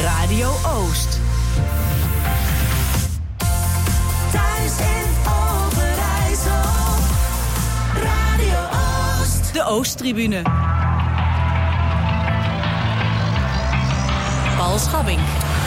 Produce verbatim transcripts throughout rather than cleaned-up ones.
Radio Oost. Thuis in Overijssel. Radio Oost. De Oosttribune. Paul Schabbing.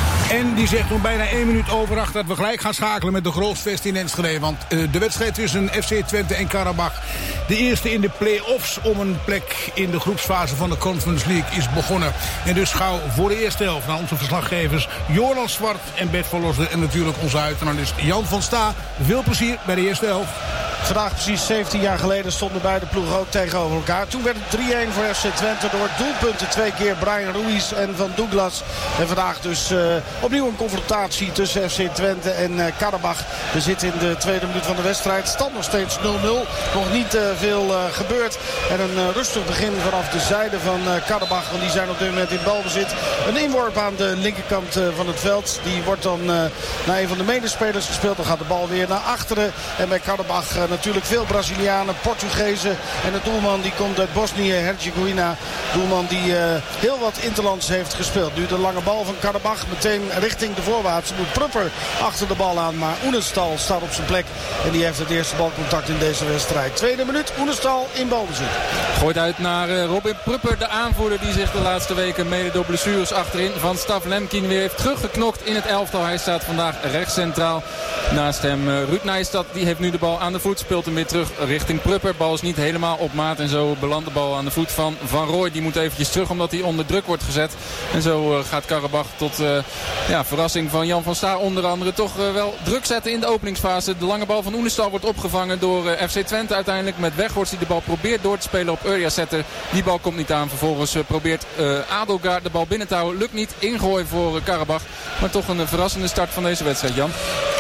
En die zegt om bijna één minuut over acht dat we gelijk gaan schakelen met de Grootfest in Enschede. Want uh, de wedstrijd tussen F C Twente en Karabach, de eerste in de play-offs om een plek in de groepsfase van de Conference League, is begonnen. En dus gauw voor de eerste helft naar onze verslaggevers Joran Zwart en Bert van Losden. En natuurlijk onze uitanalist Jan van Sta. Veel plezier bij de eerste helft. Vandaag precies zeventien jaar geleden stonden beide ploegen ook tegenover elkaar. Toen werd het drie-een voor F C Twente door doelpunten. Twee keer Brian Ruiz en Van Douglas. En vandaag dus uh, opnieuw een confrontatie tussen F C Twente en uh, Karabach. We zitten in de tweede minuut van de wedstrijd. Stand nog steeds nul nul. Nog niet uh, veel uh, gebeurd. En een uh, rustig begin vanaf de zijde van uh, Karabach. Want die zijn op dit moment in balbezit. Een inworp aan de linkerkant uh, van het veld. Die wordt dan uh, naar een van de medespelers gespeeld. Dan gaat de bal weer naar achteren. En bij Karabach uh, natuurlijk veel Brazilianen, Portugezen. En de doelman die komt uit Bosnië-Herzegovina. Doelman die uh, heel wat interlands heeft gespeeld. Nu de lange bal van Karabach meteen richting de voorwaarts. Moet Prupper achter de bal aan. Maar Oenestal staat op zijn plek. En die heeft het eerste balcontact in deze wedstrijd. Tweede minuut, Oenestal in balbezit. Gooit uit naar uh, Robin Prupper, de aanvoerder die zich de laatste weken mede door blessures achterin van Stav Lemkin weer heeft teruggeknokt in het elftal. Hij staat vandaag rechts centraal. Naast hem uh, Ruud Nijstad, die heeft nu de bal aan de voet. Speelt hem weer terug richting Prupper. Bal is niet helemaal op maat. En zo belandt de bal aan de voet van Van Rooij. Die moet eventjes terug omdat hij onder druk wordt gezet. En zo uh, gaat Karabach tot uh, ja, verrassing van Jan van Sta onder andere toch uh, wel druk zetten in de openingsfase. De lange bal van Oenestal wordt opgevangen door uh, F C Twente uiteindelijk met Weghorst die de bal probeert door te spelen op Urjazetter. Die bal komt niet aan. Vervolgens uh, probeert uh, Adelgaard de bal binnen te houden. Lukt niet. Ingooi voor uh, Karabach. Maar toch een uh, verrassende start van deze wedstrijd, Jan.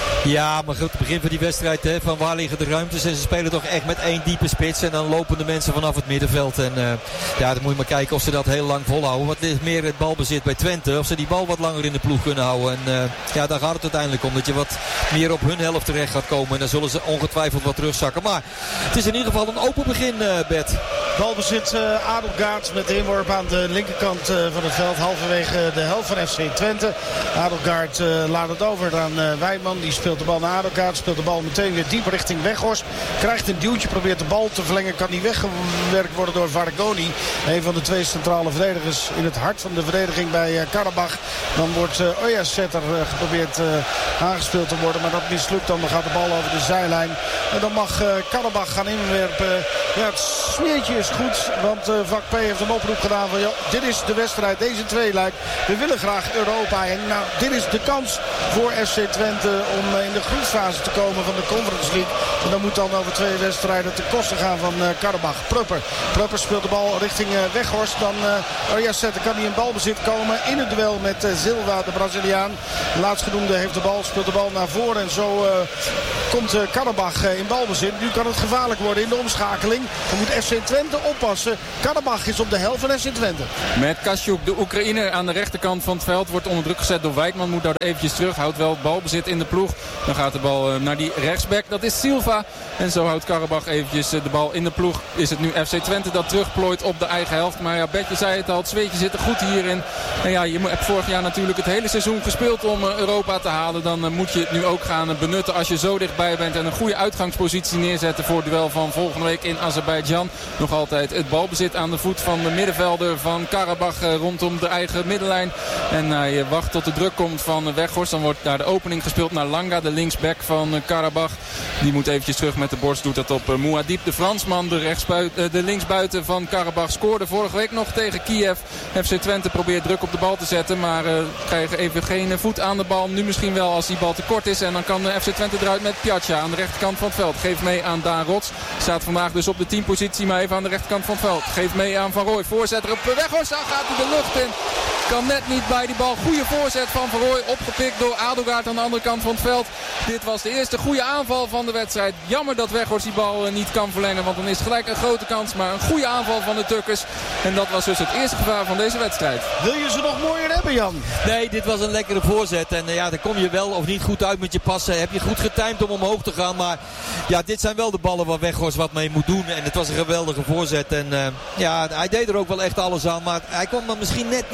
Ja, maar goed, het begin van die wedstrijd, hè, van waar liggen de ruimtes. En ze spelen toch echt met één diepe spits. En dan lopen de mensen vanaf het middenveld. En uh, ja, dan moet je maar kijken of ze dat heel lang volhouden. Wat is meer het balbezit bij Twente. Of ze die bal wat langer in de ploeg kunnen houden. En uh, ja, daar gaat het uiteindelijk om. Dat je wat meer op hun helft terecht gaat komen. En dan zullen ze ongetwijfeld wat terugzakken. Maar het is in ieder geval een open begin, uh, Bert. Balbezit uh, Adelgaard met de inworp aan de linkerkant uh, van het veld. Halverwege de helft van F C Twente. Adelgaard uh, laat het over aan uh, Wijman. Die speelt de bal naar Adelgaard. Speelt de bal meteen weer diep richting Weghorst. Krijgt een duwtje. Probeert de bal te verlengen. Kan niet weggewerkt worden door Vargoni. Een van de twee centrale verdedigers in het hart van de verdediging bij uh, Karabach. Dan wordt uh, Urjazetter uh, geprobeerd uh, aangespeeld te worden. Maar dat mislukt dan. Dan gaat de bal over de zijlijn. En dan mag uh, Karabach gaan inwerpen. Ja, het smeertje is goed. Want uh, Vak P heeft een oproep gedaan van... Joh, dit is de wedstrijd. Deze tweeluik. We willen graag Europa. En nou, dit is de kans voor F C Twente om uh, in de groepsfase te komen van de Conference League. En dan moet dan over twee wedstrijden ten koste gaan van uh, Karabach. Prupper. Prupper speelt de bal richting uh, Weghorst. Dan uh, Urjazetter kan hij in balbezit komen in het duel met uh, Silva, de Braziliaan. De laatstgenoemde heeft de bal, speelt de bal naar voren. En zo uh, komt uh, Karabach uh, in balbezit. Nu kan het gevaarlijk worden in de omschakeling. Dan moet F C Twente oppassen. Karabach is op de helft van F C Twente. Met Kasjuk, de Oekraïner aan de rechterkant van het veld. Wordt onder druk gezet door Wijkman. Moet daar eventjes terug. Houdt wel balbezit in de ploeg. Dan gaat de bal uh, naar die rechtsback. Dat is Silva. En zo houdt Karabach eventjes uh, de bal in de ploeg. Is het nu F C Twente dat terugplooit op de eigen helft. Maar ja, Betje zei het al. Het zweetje zit er goed hierin. En ja, je hebt vorig jaar natuurlijk het hele seizoen gespeeld om uh, Europa te halen. Dan uh, moet je het nu ook gaan uh, benutten als je zo dichtbij bent. En een goede uitgangspositie neerzetten voor het duel van volgende week in Azerbeidzjan. Nog altijd het balbezit aan de voet van de middenvelder van Karabach uh, rondom de eigen middenlijn. En hij uh, wacht tot de druk komt van uh, Weghorst. Dan wordt daar de opening gespeeld naar Langa, de linksback van uh, Karabach. Die moet eventjes terug met de borst. Doet dat op uh, Mouadib, de Fransman, de, rechtsbuiten, uh, de linksbuiten van Karabach. Scoorde vorige week nog tegen Kiev. F C Twente probeert druk op de bal te zetten. Maar uh, krijgen even geen uh, voet aan de bal. Nu misschien wel als die bal te kort is. En dan kan uh, F C Twente eruit met Piazza aan de rechterkant van het veld. Geeft mee aan Daan Rots. Staat vandaag dus op de teampositie. Maar even aan de rechterkant van het veld. Geeft mee aan Van Rooij. Voorzetter op Weghorst. Dan gaat hij de lucht in. Kan net niet bij die bal. Goede voorzet van Van Rooij. Opgepikt door Adelgaard aan de andere kant van het veld. Dit was de eerste goede aanval van de wedstrijd. Jammer dat Weghorst die bal uh, niet kan verlengen. Want dan is het gelijk een grote kans. Maar een goede aanval van de Tukkers. En dat was dus het eerste gevaar van deze wedstrijd. Wil je ze nog mooier hebben, Jan? Nee, dit was een lekkere voorzet. En uh, ja, dan kom je wel of niet goed uit met je passen. Heb je goed getimed om omhoog te gaan. Maar ja, dit zijn wel de ballen waar Weghorst wat mee moet doen. En het was een geweldige voorzet. En uh, ja, hij deed er ook wel echt alles aan. Maar hij kwam er misschien net niet goed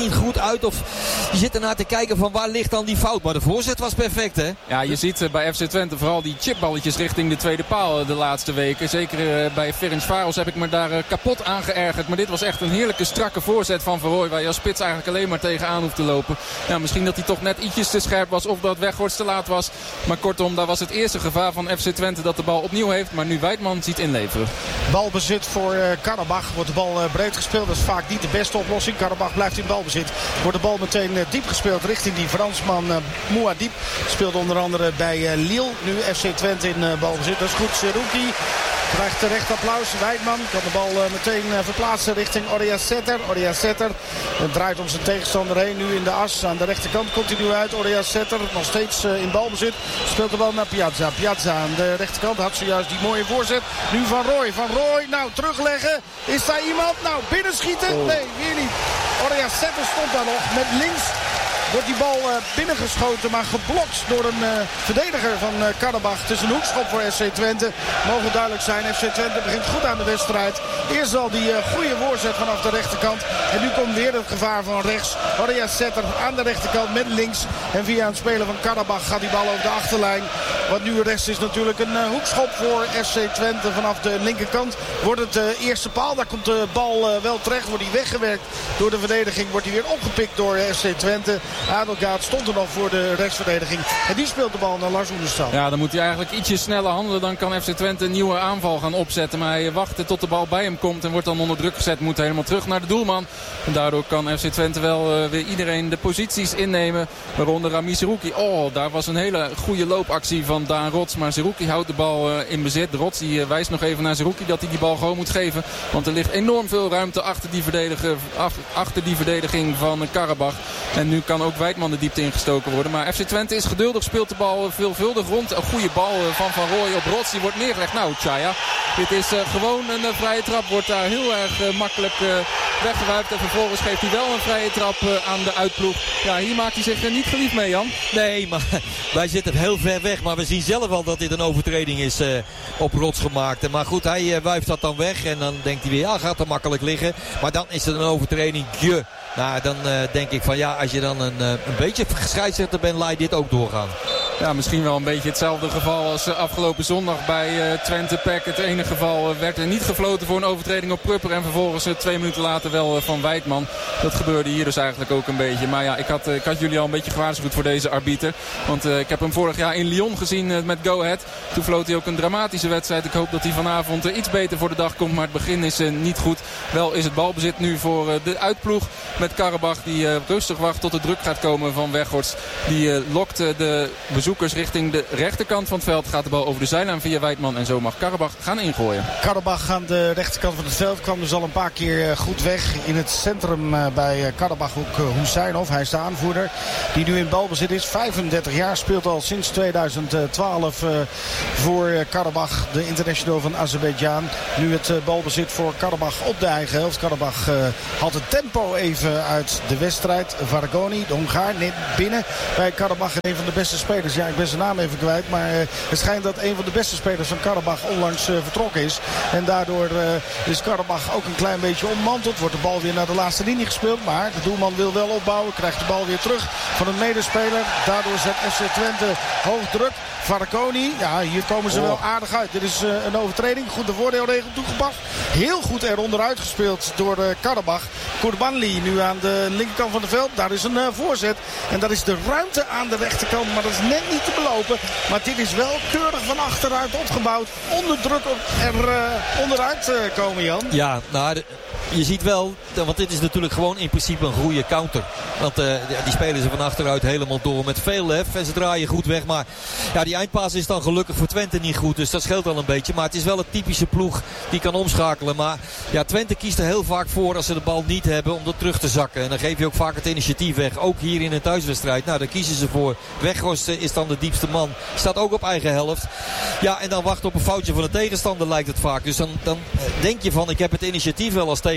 uit. Of je zit ernaar te kijken van waar ligt dan die fout. Maar de voorzet was perfect, hè? Ja, je ziet uh, bij F C Twente vooral die chipballetjes richting de tweede paal uh, de laatste weken. Zeker uh, bij Ferencváros heb ik me daar uh, kapot aan geërgerd. Maar dit was echt een heerlijke strakke voorzet van Van Rooij. Waar je als spits eigenlijk alleen maar tegenaan hoeft te lopen. Ja, misschien dat hij toch net ietsjes te scherp was. Of dat Weghorst te laat was. Maar kortom, daar was het eerste gevaar van F C Twente dat de bal opnieuw heeft. Maar nu Wijtman ziet inleveren. Balbezit voor uh, Karabach. Wordt de bal uh, breed gespeeld. Dat is vaak niet de beste oplossing. Karabach blijft in balbezit. Wordt de bal meteen uh, diep gespeeld richting die Fransman uh, Mouadib. Speelt onder andere bij uh, Lille. Nu F C Twente in uh, balbezit. Dat is goed. Seruki krijgt terecht applaus. Wijtman kan de bal uh, meteen uh, verplaatsen richting Oriasetter. Oriasetter uh, draait om zijn tegenstander heen. Nu in de as aan de rechterkant komt hij nu uit. Oriasetter nog steeds uh, in balbezit. Speelt de bal naar Piazza. Piazza aan de rechterkant had zojuist die mooie voorzet. Nu Van Rooij. Van Rooij. Nou, terugleggen. Is daar iemand? Nou, binnenschieten? Oh. Nee, weer niet. Oriasetter stond daar nog met links. Wordt die bal uh, binnengeschoten, maar geblokt door een uh, verdediger van uh, Karabach. Het is een hoekschop voor F C Twente. Mogen duidelijk zijn, F C Twente begint goed aan de wedstrijd. Eerst al die uh, goede voorzet vanaf de rechterkant. En nu komt weer het gevaar van rechts. Oriasetter aan de rechterkant met links. En via een speler van Karabach gaat die bal over de achterlijn. Wat nu rechts is natuurlijk een uh, hoekschop voor F C Twente vanaf de linkerkant. Wordt het uh, eerste paal, daar komt de bal uh, wel terecht. Wordt hij weggewerkt door de verdediging. Wordt hij weer opgepikt door uh, F C Twente. Adelgaard stond er nog voor de rechtsverdediging. En die speelt de bal naar Lars Oenerstal. Ja, dan moet hij eigenlijk ietsje sneller handelen. Dan kan F C Twente een nieuwe aanval gaan opzetten. Maar hij wacht tot de bal bij hem komt en wordt dan onder druk gezet. Moet helemaal terug naar de doelman. En daardoor kan F C Twente wel uh, weer iedereen de posities innemen. Waaronder Rami Seruki. Oh, daar was een hele goede loopactie van Daan Rots. Maar Seruki houdt de bal uh, in bezit. Rots die, uh, wijst nog even naar Seruki dat hij die bal gewoon moet geven. Want er ligt enorm veel ruimte achter die, achter die verdediging van Karabach. En nu kan ook Wijtman de diepte ingestoken worden. Maar F C Twente is geduldig, speelt de bal veelvuldig rond. Een goede bal van Van Rooij op Rots. Die wordt neergelegd. Nou, Chaya, dit is uh, gewoon een uh, vrije trap. Wordt daar heel erg uh, makkelijk uh, weggewuifd. En vervolgens geeft hij wel een vrije trap uh, aan de uitploeg. Ja, hier maakt hij zich uh, niet geliefd mee, Jan. Nee, maar wij zitten heel ver weg. Maar we zien zelf al dat dit een overtreding is uh, op Rots gemaakt. Maar goed, hij uh, wuift dat dan weg. En dan denkt hij weer, ja, gaat er makkelijk liggen. Maar dan is het een overtreding. Je. Nou, dan uh, denk ik van ja, als je dan een, uh, een beetje scheidsrechter bent, laat je dit ook doorgaan. Ja, misschien wel een beetje hetzelfde geval als uh, afgelopen zondag bij uh, Twente P E C. Het ene geval uh, werd er niet gefloten voor een overtreding op Prupper. En vervolgens uh, twee minuten later wel uh, van Wijtman. Dat gebeurde hier dus eigenlijk ook een beetje. Maar ja, ik had, uh, ik had jullie al een beetje gewaarschuwd voor deze arbiter. Want uh, ik heb hem vorig jaar in Lyon gezien uh, met Go Ahead. Toen floot hij ook een dramatische wedstrijd. Ik hoop dat hij vanavond uh, iets beter voor de dag komt. Maar het begin is uh, niet goed. Wel is het balbezit nu voor uh, de uitploeg. Met Karabach die uh, rustig wacht tot de druk gaat komen van Weghorst. Die uh, lokt uh, de bezoekers richting de rechterkant van het veld. Gaat de bal over de zijlijn via Wijtman. En zo mag Karabach gaan ingooien. Karabach aan de rechterkant van het veld kwam dus al een paar keer uh, goed weg. In het centrum uh, bij uh, Karabach ook uh, Husseinov. Hij is de aanvoerder die nu in balbezit is. vijfendertig jaar, speelt al sinds tweeduizend twaalf uh, voor uh, Karabach, de international van Azerbeidzjan. Nu het uh, balbezit voor Karabach op de eigen helft. Karabach uh, had het tempo even uit de wedstrijd. Vargoni, de Hongaar, net binnen bij Karabach. Een van de beste spelers. Ja, ik ben zijn naam even kwijt. Maar uh, het schijnt dat een van de beste spelers van Karabach onlangs uh, vertrokken is. En daardoor uh, is Karabach ook een klein beetje ommanteld. Wordt de bal weer naar de laatste linie gespeeld. Maar de doelman wil wel opbouwen. Krijgt de bal weer terug van een medespeler. Daardoor zet F C Twente hoog druk. Vargoni, ja, hier komen ze oh. wel aardig uit. Dit is uh, een overtreding. Goed de voordeelregel toegepast. Heel goed eronder uitgespeeld door uh, Karabach. Kurbanli nu aan de linkerkant van het veld. Daar is een uh, voorzet. En dat is de ruimte aan de rechterkant. Maar dat is net niet te belopen. Maar dit is wel keurig van achteruit opgebouwd. Onder druk er uh, onderuit uh, komen, Jan. Ja, nou, de, je ziet wel, want dit is natuurlijk gewoon in principe een goede counter. Want uh, die spelen ze van achteruit helemaal door met veel lef. En ze draaien goed weg. Maar ja, die eindpaas is dan gelukkig voor Twente niet goed. Dus dat scheelt al een beetje. Maar het is wel een typische ploeg die kan omschakelen. Maar ja, Twente kiest er heel vaak voor als ze de bal niet hebben om dat terug te zakken. En dan geef je ook vaak het initiatief weg. Ook hier in een thuiswedstrijd. Nou, daar kiezen ze voor. Weghorst is dan de diepste man. Staat ook op eigen helft. Ja, en dan wachten op een foutje van de tegenstander lijkt het vaak. Dus dan, dan denk je van, ik heb het initiatief wel als tegenstander.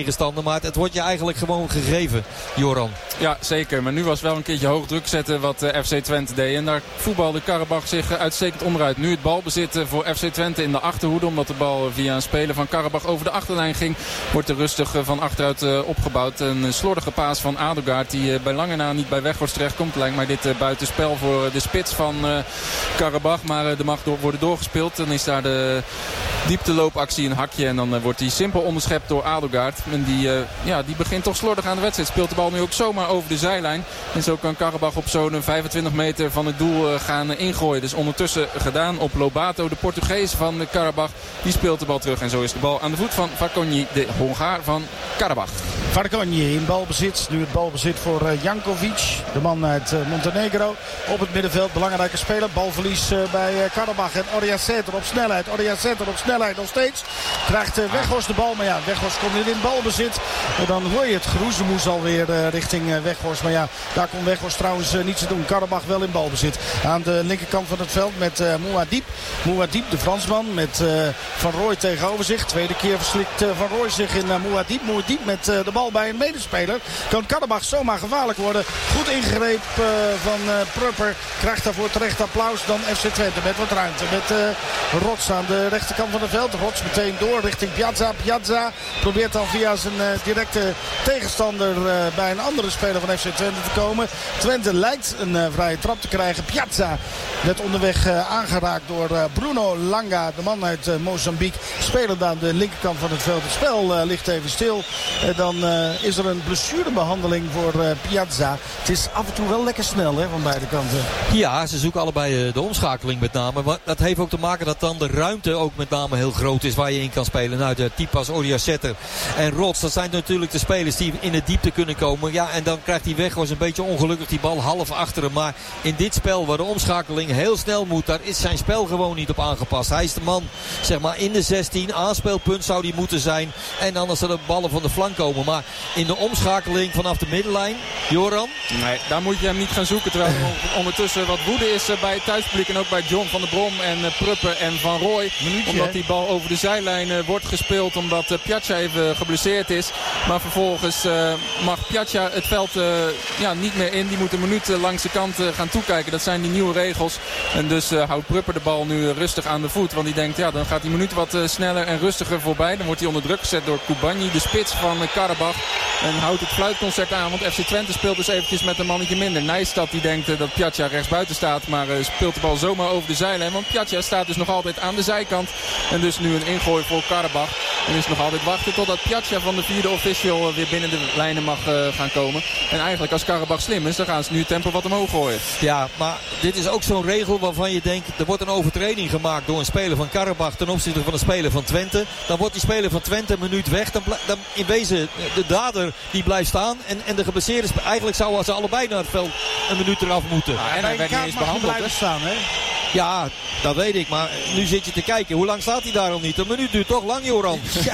tegenstander. Maar het, het wordt je eigenlijk gewoon gegeven, Joran. Ja, zeker. Maar nu was wel een keertje hoog druk zetten wat uh, F C Twente deed. En daar voetbalde Karabach zich uh, uitstekend onderuit. Nu het balbezit uh, voor F C Twente in de achterhoede. Omdat de bal via een speler van Karabach over de achterlijn ging. Wordt er rustig uh, van achteruit uh, opgebouwd. Een uh, slordige paas van Adelgaard. Die uh, bij lange na niet bij Weghorst terecht komt. Lijkt mij dit uh, buitenspel voor uh, de spits van uh, Karabach. Maar uh, er mag door, worden doorgespeeld. Dan is daar de diepteloopactie een hakje. En dan uh, wordt die simpel onderschept door Adelgaard. En die, uh, ja, die begint toch slordig aan de wedstrijd. Speelt de bal nu ook zomaar over de zijlijn. En zo kan Karabach op zo'n vijfentwintig meter van het doel uh, gaan uh, ingooien. Dus ondertussen gedaan op Lobato. De Portugees van uh, Karabach. Die speelt de bal terug. En zo is de bal aan de voet van Varkonyi, de Hongaar van Karabach. Varkonyi in balbezit. Nu het balbezit voor uh, Jankovic. De man uit uh, Montenegro. Op het middenveld. Belangrijke speler. Balverlies uh, bij uh, Karabach. En Oriaseter op snelheid. Oriaseter op snelheid nog steeds. Krijgt uh, Weghorst de bal. Maar ja, Weghorst komt weer in balbezit. En dan hoor je het geroezemoes alweer uh, richting uh, Weghorst. Maar ja, daar kon Weghorst trouwens uh, niets te doen. Karabach wel in balbezit. Aan de linkerkant van het veld met uh, Mouadib. Mouadib, de Fransman, met uh, Van Rooij tegenover zich. Tweede keer verslikt uh, Van Rooij zich in uh, Mouadib. Mouadib met uh, de bal bij een medespeler. Kan Karabach zomaar gevaarlijk worden. Goed ingreep uh, van uh, Prupper. Krijgt daarvoor terecht applaus. Dan F C Twente met wat ruimte. Met uh, Rots aan de rechterkant van het veld. Rots meteen door richting Piazza. Piazza probeert dan via zijn uh, directe tegenstander uh, bij een andere speler van F C Twente te komen. Twente lijkt een uh, vrije trap te krijgen. Piazza werd onderweg uh, aangeraakt door uh, Bruno Langa, de man uit uh, Mozambique. Spelend aan de linkerkant van het veld. Het spel uh, ligt even stil. Uh, dan uh, is er een blessurebehandeling voor uh, Piazza. Het is af en toe wel lekker snel hè, van beide kanten. Ja, ze zoeken allebei uh, de omschakeling met name. Maar dat heeft ook te maken dat dan de ruimte ook met name heel groot is waar je in kan spelen. Nou, de Tipas, Oriasetter en Rots, dat zijn natuurlijk de spelers die in de diepte kunnen komen. Ja, en dan krijgt hij Weghorst een beetje ongelukkig die bal half achter hem. Maar in dit spel waar de omschakeling heel snel moet, daar is zijn spel gewoon niet op aangepast. Hij is de man, zeg maar, in de zestien. Aanspeelpunt zou die moeten zijn. En dan als er de ballen van de flank komen. Maar in de omschakeling vanaf de middenlijn, Joran? Nee, daar moet je hem niet gaan zoeken. Terwijl er ondertussen wat woede is bij het thuispubliek. En ook bij John van der Brom en uh, Pruppen en Van Rooij. Minuutje, omdat die bal over de zijlijn uh, wordt gespeeld. Omdat uh, Piazza even geblesseerd is. Maar vervolgens uh, mag Piazza het veld uh, ja, niet meer in. Die moet een minuut uh, langs de kant uh, gaan toekijken. Dat zijn die nieuwe regels. En dus uh, houdt Prupper de bal nu uh, rustig aan de voet. Want die denkt, ja, dan gaat die minuut wat uh, sneller en rustiger voorbij. Dan wordt hij onder druk gezet door Kubanyi, de spits van uh, Karabach. En houdt het fluitconcert aan. Want F C Twente speelt dus eventjes met een mannetje minder. Nijstad die denkt uh, dat Piazza rechtsbuiten staat. Maar uh, speelt de bal zomaar over de zijlijn. Want Piazza staat dus nog altijd aan de zijkant. En dus nu een ingooi voor Karabach. En is nog altijd wachten totdat Piazza van de vierde official uh, weer binnen de lijnen mag uh, gaan komen. En eigenlijk als Karabach slim is, dan gaan ze nu het tempo wat omhoog gooien. Ja, maar dit is ook zo'n regel waarvan je denkt, er wordt een overtreding gemaakt door een speler van Karabach ten opzichte van een speler van Twente. Dan wordt die speler van Twente een minuut weg. Dan, dan in wezen de dader die blijft staan. En, en de geblesseerde, eigenlijk zouden ze allebei naar het veld een minuut eraf moeten. Ja, en hij werd niet eens behandeld hè? Staan, hè? Ja, dat weet ik. Maar nu zit je te kijken. Hoe lang staat hij daar al niet? Een minuut duurt toch lang, Joran? Ja.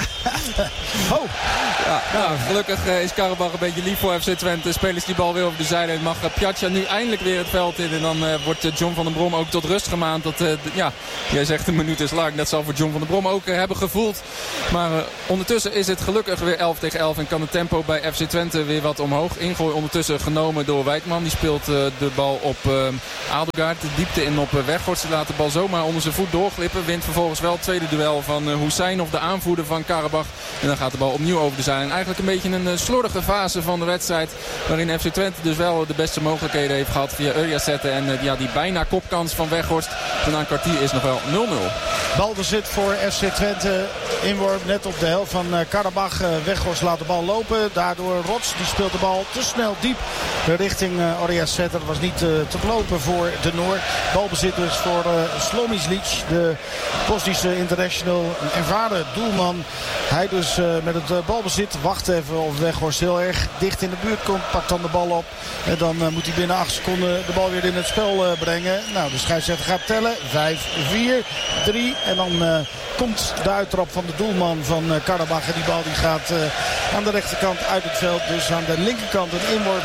Oh. Ja, nou, gelukkig uh, is Karabach een beetje lief voor F C Twente. Spelers die bal weer over de zijlijn. Mag uh, Piazza nu eindelijk weer het veld in. En dan uh, wordt uh, John van den Brom ook tot rust gemaand. Dat, uh, d- ja, jij zegt een minuut is lang. Dat zal voor John van den Brom ook uh, hebben gevoeld. Maar uh, ondertussen is het gelukkig weer elf tegen elf. En kan het tempo bij F C Twente weer wat omhoog. Ingooi ondertussen genomen door Wijkman. Die speelt uh, de bal op uh, Adelgaard. De diepte in op uh, Weghorst. Laat de bal zomaar onder zijn voet doorglippen. Wint vervolgens wel het tweede duel van uh, Hussein of de aanvoerder van Karabach. En dan gaat de bal opnieuw over de zijlijn. Eigenlijk een beetje een uh, slordige fase van de wedstrijd. Waarin F C Twente dus wel de beste mogelijkheden heeft gehad via Uriasette. En uh, ja, die bijna kopkans van Weghorst. En na een kwartier is nog wel nul nul. Balbezit voor F C Twente. Inworp net op de helft van uh, Karabach. Uh, Weghorst laat de bal lopen. Daardoor Rots. Die speelt de bal te snel diep richting uh, Oriasette. Dat was niet uh, te lopen voor de Noor. Balbezit dus voor uh, Slomizlic. De Bosnische international. Een ervaren doelman. Hij dus uh, met het uh, balbezit. Wacht even of Weghorst heel erg dicht in de buurt komt. Pakt dan de bal op. En dan uh, moet hij binnen acht seconden de bal weer in het spel uh, brengen. Nou, de scheidsrechter gaat tellen. vijf, vier, drie. En dan uh, komt de uittrap van de doelman van uh, Karabach. En die bal die gaat uh, aan de rechterkant uit het veld. Dus aan de linkerkant een inworp voor F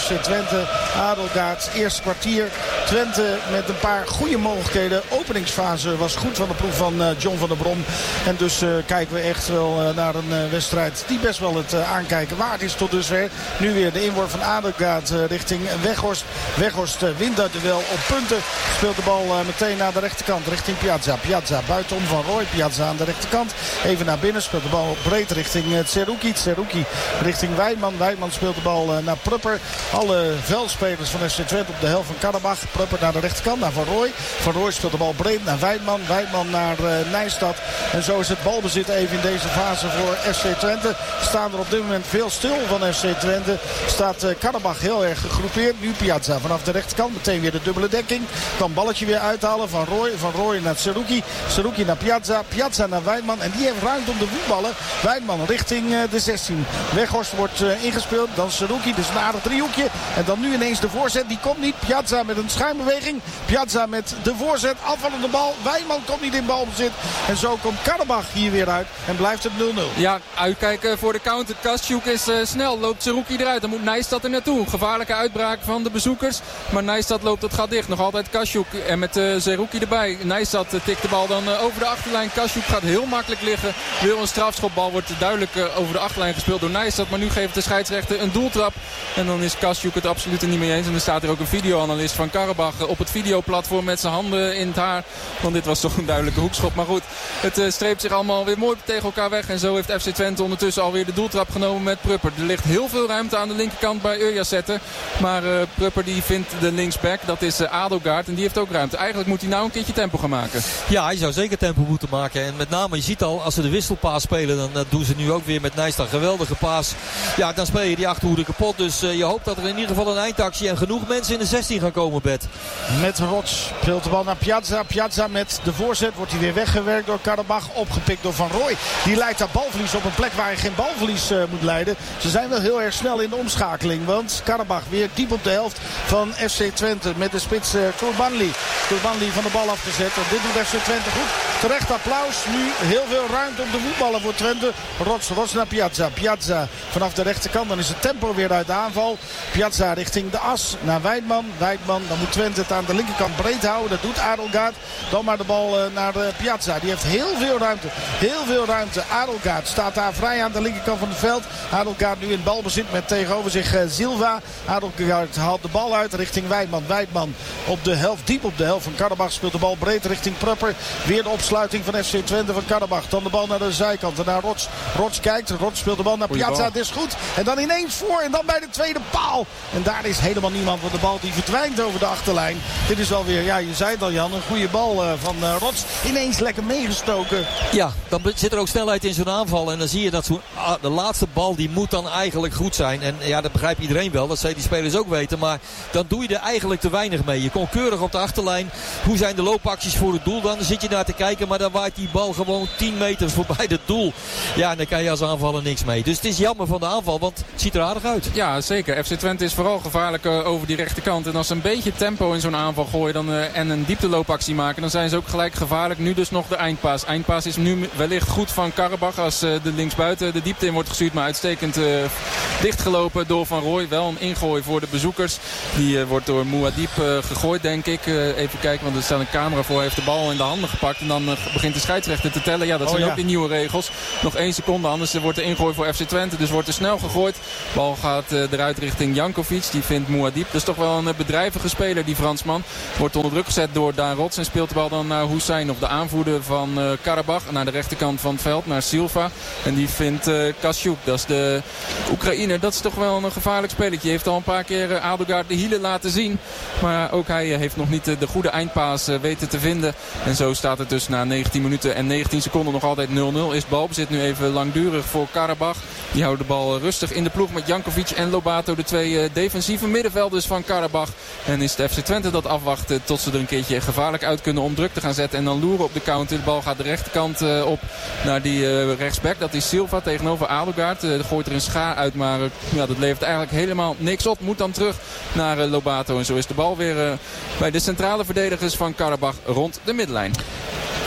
F C Twente. Adelgaard, eerste kwartier. Twente met een paar goede mogelijkheden. Openingsfase was goed van de ploeg van uh, John van der Brom. En dus uh, kijken we echt wel uh, naar een uh, wedstrijd die best wel het uh, aankijken waard is tot dusver. Nu weer de inworp van Adelgaard uh, richting Weghorst. Weghorst uh, wint dat duel op punten. Speelt de bal uh, meteen naar de rechterkant richting Piazza. Piazza buitenom van Roy. Piazza aan de rechterkant. Even naar binnen. Speelt de bal breed richting uh, Tseruki. Tseruki richting Wijnman. Wijnman speelt de bal uh, naar Prupper. Alle veldspelers van F C Twente op de helft van Karabach. Prupper naar de rechterkant. Naar Van Roy. Van Roy speelt de bal breed naar Wijnman. Wijnman naar uh, Nijstad. En zo is het balbezit even in deze fase voor F C Twente. Staan er op dit moment veel stil van F C Twente. Staat uh, Karabach heel erg gegroepeerd. Nu Piazza vanaf de rechterkant. Meteen weer de dubbele dekking. Kan balletje weer uithalen van Roy. Van Roy naar Tseruki. Tseruki naar Piazza. Piazza naar Wijnman. En die heeft ruimte om de voetballen. Wijnman richting uh, de zestien. Weghorst wordt uh, ingespeeld. Dan Tseruki. Dus een aardig driehoekje. En dan nu ineens de voorzet. Die komt niet. Piazza met een schuimbeweging. Piazza met de voorzet. Afvallende bal. Wijnman komt niet in balbezit. En zo komt Karabach hier weer uit. En blijft het nul nul. Ja, uitkijken voor de counter. Kastjoek is uh, snel. Loopt Tseruki eruit. Dan moet Nijstad er naartoe. Gevaarlijke uitbraak van de bezoekers. Maar Nijstad loopt het gat dicht. Nog altijd Kastjoek. En met uh, Tseruki erbij. Nijstad uh, tikt de bal dan uh, over de achterlijn. Kastjoek gaat heel makkelijk liggen. Wil een strafschopbal. Wordt duidelijk uh, over de achterlijn gespeeld door Nijstad. Maar nu geeft de scheidsrechter een doeltrap. En dan is Kastjoek het absoluut er niet mee eens. En dan staat er ook een videoanalist van Karabach uh, op het videoplatform met zijn handen in het haar. Want dit was toch een duidelijke hoekschop. Maar goed, het uh, streept zich allemaal weer mooi tegen elkaar weg. En zo heeft F C Twente ondertussen alweer de doeltrap genomen met Prupper. Er ligt heel veel ruimte aan de linkerkant bij Urjazetten. Maar uh, Prupper die vindt de linksback. Dat is uh, Adelgaard. En die heeft ook ruimte. Eigenlijk moet hij nou een keertje tempo gaan maken. Ja, hij zou zeker tempo moeten maken. En met name, je ziet al, als ze de wisselpaas spelen, dan uh, doen ze nu ook weer met Nijstad. Geweldige paas. Ja, dan speel je die achterhoede kapot. Dus uh, je hoopt dat er in ieder geval een eindactie en genoeg mensen in de zestien gaan komen, Bert. Met Rots speelt de bal naar Piazza. Piazza met de voorzet. Wordt hij weer weggewerkt door Karabach. Opgepikt door Van Roy. Die leidt daar balverlies op een plek waar je geen balverlies uh, moet leiden. Ze zijn wel heel erg snel in de omschakeling. Want Karabach weer diep op de helft van F C Twente. Met de spits uh, Kurbanli. Kurbanli van de bal afgezet. En dit doet F C Twente goed. Terecht applaus. Nu heel veel ruimte om te voetballen voor Twente. Rots, Rots naar Piazza. Piazza vanaf de rechterkant. Dan is het tempo weer uit de aanval. Piazza richting de as naar Wijnman. Wijnman, dan moet Twente het aan de linkerkant breed houden. Dat doet Adelgaard. Dan maar de bal uh, naar uh, Piazza. Die heeft heel veel ruimte. Heel veel ruimte. Adelgaard staat daar vrij aan de linkerkant van het veld. Adelgaard nu in balbezit met tegenover zich uh, Silva. Adelgaard haalt de bal uit richting Wijnman. Wijnman op de helft, diep op de helft van Karabach. Speelt de bal breed richting Prupper. Weer de opsluiting van F C Twente van Karabach. Dan de bal naar de zijkant en naar Rots. Rots kijkt. Rots speelt de bal naar Piazza. Het is goed. En dan ineens voor. En dan bij de tweede paal. En daar is helemaal niemand. Want de bal die verdwijnt over de achterlijn. Dit is alweer, ja, je zei het al, Jan, een goede bal uh, van uh, Rots. Ineens lekker meegestoken. Ja, dan zit er ook snelheid in zo'n aanval. En dan zie je dat zo, ah, de laatste bal die moet dan eigenlijk goed zijn. En ja, dat begrijpt iedereen wel. Dat zij die spelers ook weten. Maar dan doe je er eigenlijk te weinig mee. Je komt keurig op de achterlijn. Hoe zijn de loopacties voor het doel dan? Dan zit je naar te kijken. Maar dan waait die bal gewoon tien meter voorbij het doel. Ja, en dan kan je als aanvaller niks mee. Dus het is jammer van de aanval. Want het ziet er aardig uit. Ja, zeker. F C Twente is vooral gevaarlijk uh, over die rechterkant. En als ze een beetje tempo in zo'n aanval gooien dan, uh, en een diepteloopactie maken, dan zijn ze ook gelijk gevaarlijk. Nu dus nog de eindpaas. Eindpaas is nu wellicht goed van Karabach als uh, de linksbuiten de diepte in wordt gestuurd. Maar uitstekend uh, dichtgelopen door Van Roy. Wel een ingooi voor de bezoekers. Die uh, wordt door Mouadib uh, gegooid, denk ik. Uh, even kijken, want er staat een camera voor. Hij heeft de bal in de handen gepakt. En dan uh, begint de scheidsrechter te tellen. Ja, dat zijn oh, ja. ook die nieuwe regels. Nog één seconde, anders wordt de ingooi voor F C Twente. Dus wordt er snel gegooid. De bal gaat uh, eruit richting Jankovic. Die vindt Mouadib. Dat is toch wel een uh, bedrijvige speler, die Fransman. Wordt onder druk gezet door Daan Rots. En speelt de bal dan naar Hussein, of de aanvoerder van uh, Karabach. Naar de rechterkant van het veld, naar Silva. En die vindt uh, Kastjoek. Dat is de Oekraïner. Dat is toch wel een gevaarlijk spelletje. Heeft al een paar keer uh, Adelgaard de hielen laten zien. Maar ook hij uh, heeft nog niet uh, de goede eindpaas uh, weten te vinden. En zo staat het dus na negentien minuten en negentien seconden nog altijd nul nul. Is balbezit nu even langdurig voor Karabach. Die houden de bal rustig in de ploeg met Jankovic en Lobato. De twee uh, defensieve middenvelders van Karabach. En is het F C Twente dat afwacht uh, tot ze er een keertje gevaarlijk uit kunnen om druk te gaan zetten. En dan loeren op de counter. De bal gaat de rechterkant uh, op naar die uh, rechtsback. Dat is Silva tegenover Adelgaard. Uh, gooit er een schaar uit, maar uh, ja, dat levert eigenlijk helemaal niks op. Moet dan terug naar uh, Lobato. En zo is de bal weer uh, bij de centrale verdedigers van Karabach rond de middenlijn.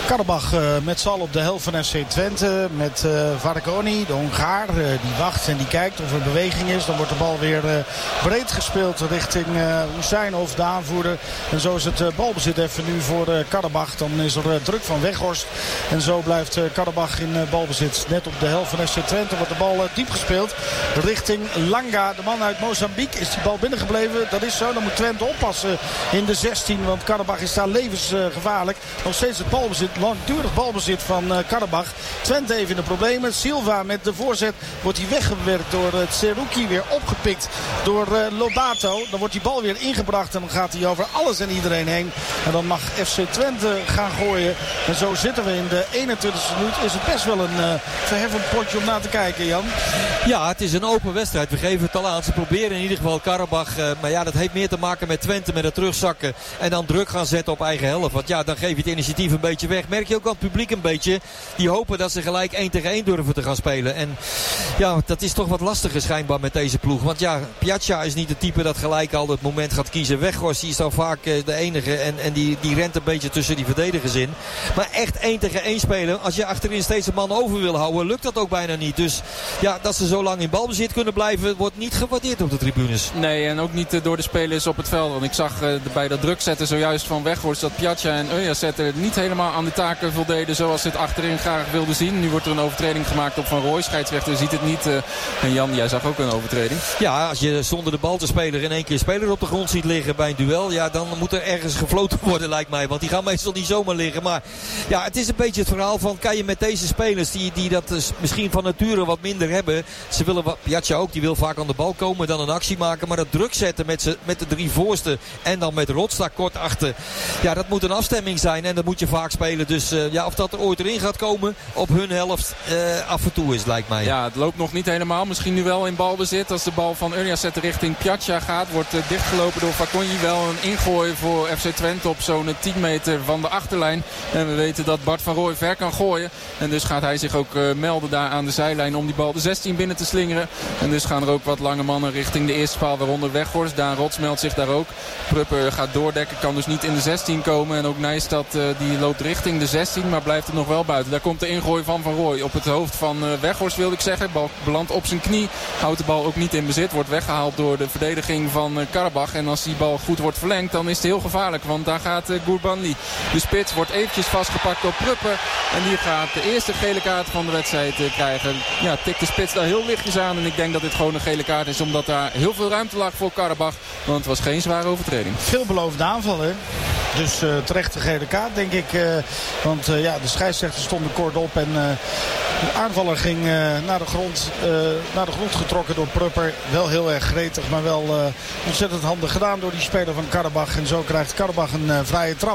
Karabach uh, met z'n allen op de helft van F C Twente. Met uh, Vargoni, de Hongaar. Uh, die wacht en die kijkt of er beweging is. Dan wordt de bal weer uh, breed gespeeld richting uh, Husseinhoff, de aanvoerder. En zo is het uh, balbezit even nu voor uh, Karabach. Dan is er uh, druk van Weghorst. En zo blijft uh, Karabach in uh, balbezit. Net op de helft van F C Twente wordt de bal uh, diep gespeeld. Richting Langa, de man uit Mozambique. Is die bal binnengebleven? Dat is zo. Dan moet Twente oppassen in de zestien. Want Karabach is daar levensgevaarlijk. Uh, Nog steeds het balbezit. Langdurig balbezit van uh, Karabach. Twente even in de problemen. Silva met de voorzet wordt hij weggewerkt door uh, Tseruki. Weer opgepikt door uh, Lobato. Dan wordt die bal weer ingebracht. En dan gaat hij over alles en iedereen heen. En dan mag F C Twente gaan gooien. En zo zitten we in de eenentwintigste minuut. Is het best wel een uh, verheffend potje om naar te kijken, Jan. Ja, het is een open wedstrijd. We geven het al aan. Ze proberen in ieder geval Karabach. Uh, maar ja, dat heeft meer te maken met Twente. Met het terugzakken. En dan druk gaan zetten op eigen helft. Want ja, dan geef je het initiatief een beetje weg. Merk je ook aan het publiek een beetje. Die hopen dat ze gelijk één tegen één durven te gaan spelen. En ja, dat is toch wat lastiger schijnbaar met deze ploeg. Want ja, Piazza is niet het type dat gelijk al het moment gaat kiezen. Weghorst, die is dan vaak uh, de enige. En, en die, die rent een beetje tussen die verdedigers in. Maar echt één tegen één spelen. Als je achterin steeds een man over wil houden, lukt dat ook bijna niet. Dus ja, dat ze zo lang in balbezit kunnen blijven, wordt niet gewaardeerd op de tribunes. Nee, en ook niet uh, door de spelers op het veld. Want ik zag uh, bij dat druk zetten zojuist van Weghorst dat Piazza en Ujazet niet helemaal aan de taken voldeden zoals ze het achterin graag wilden zien. Nu wordt er een overtreding gemaakt op Van Rooij. Scheidsrechter ziet het niet. Uh, en Jan, jij zag ook een overtreding. Ja, als je zonder de bal te spelen in één keer een speler op de grond ziet liggen bij een duel, ja, dan moet er ergens gefloten worden, lijkt mij. Want die gaan meestal niet zomaar liggen. Maar ja, het is een beetje het verhaal van, kan je met deze spelers die, die dat dus misschien van nature wat minder hebben. Ze willen, Piazza ook, die wil vaak aan de bal komen, dan een actie maken. Maar dat druk zetten met, ze, met de drie voorsten en dan met Rotsta kort achter. Ja, dat moet een afstemming zijn en dat moet je vaak spelen. Dus uh, ja, of dat er ooit erin gaat komen op hun helft, uh, af en toe is, lijkt mij. Ja, het loopt nog niet helemaal. Misschien nu wel in balbezit. Als de bal van Ujazet richting Piazza gaat, wordt uh, dichtgelopen door Fakonji. Wel een ingooi voor F C Twente op zo'n tien meter van de achterlijn. En we weten dat Bart van Rooij ver kan gooien. En dus gaat hij zich ook uh, melden daar aan de zijlijn om die bal de zestien binnen te slingeren. En dus gaan er ook wat lange mannen richting de eerste paal, waaronder Weghorst. Daan Rots meldt zich daar ook. Prupper gaat doordekken, kan dus niet in de zestien komen. En ook Nijstad uh, die loopt richting de zestien, maar blijft er nog wel buiten. Daar komt de ingooi van Van Rooij op het hoofd van uh, Weghorst, wilde ik zeggen. Bal belandt op zijn knie, houdt de bal ook niet in bezit. Wordt weggehaald door de verdediging van uh, Karabach. En als die bal goed wordt verlengd, dan is het heel gevaarlijk. Want daar gaat uh, Gourbani. De spits wordt eventjes vastgepakt door Prupper. En die gaat de eerste gele kaart van de wedstrijd uh, krijgen. Ja, tikt de spits daar heel lichtjes aan. En ik denk dat dit gewoon een gele kaart is, omdat daar heel veel ruimte lag voor Karabach. Want het was geen zware overtreding. Veelbelovende aanval, hè? Dus uh, terecht de gele kaart, denk ik. Uh, want uh, ja, de scheidsrechter stond er kort op. En uh, de aanvaller ging uh, naar, de grond, uh, naar de grond getrokken door Prupper. Wel heel erg gretig, maar wel uh, ontzettend handig gedaan door die speler van Karabach. En zo krijgt Karabach een uh, vrije trap.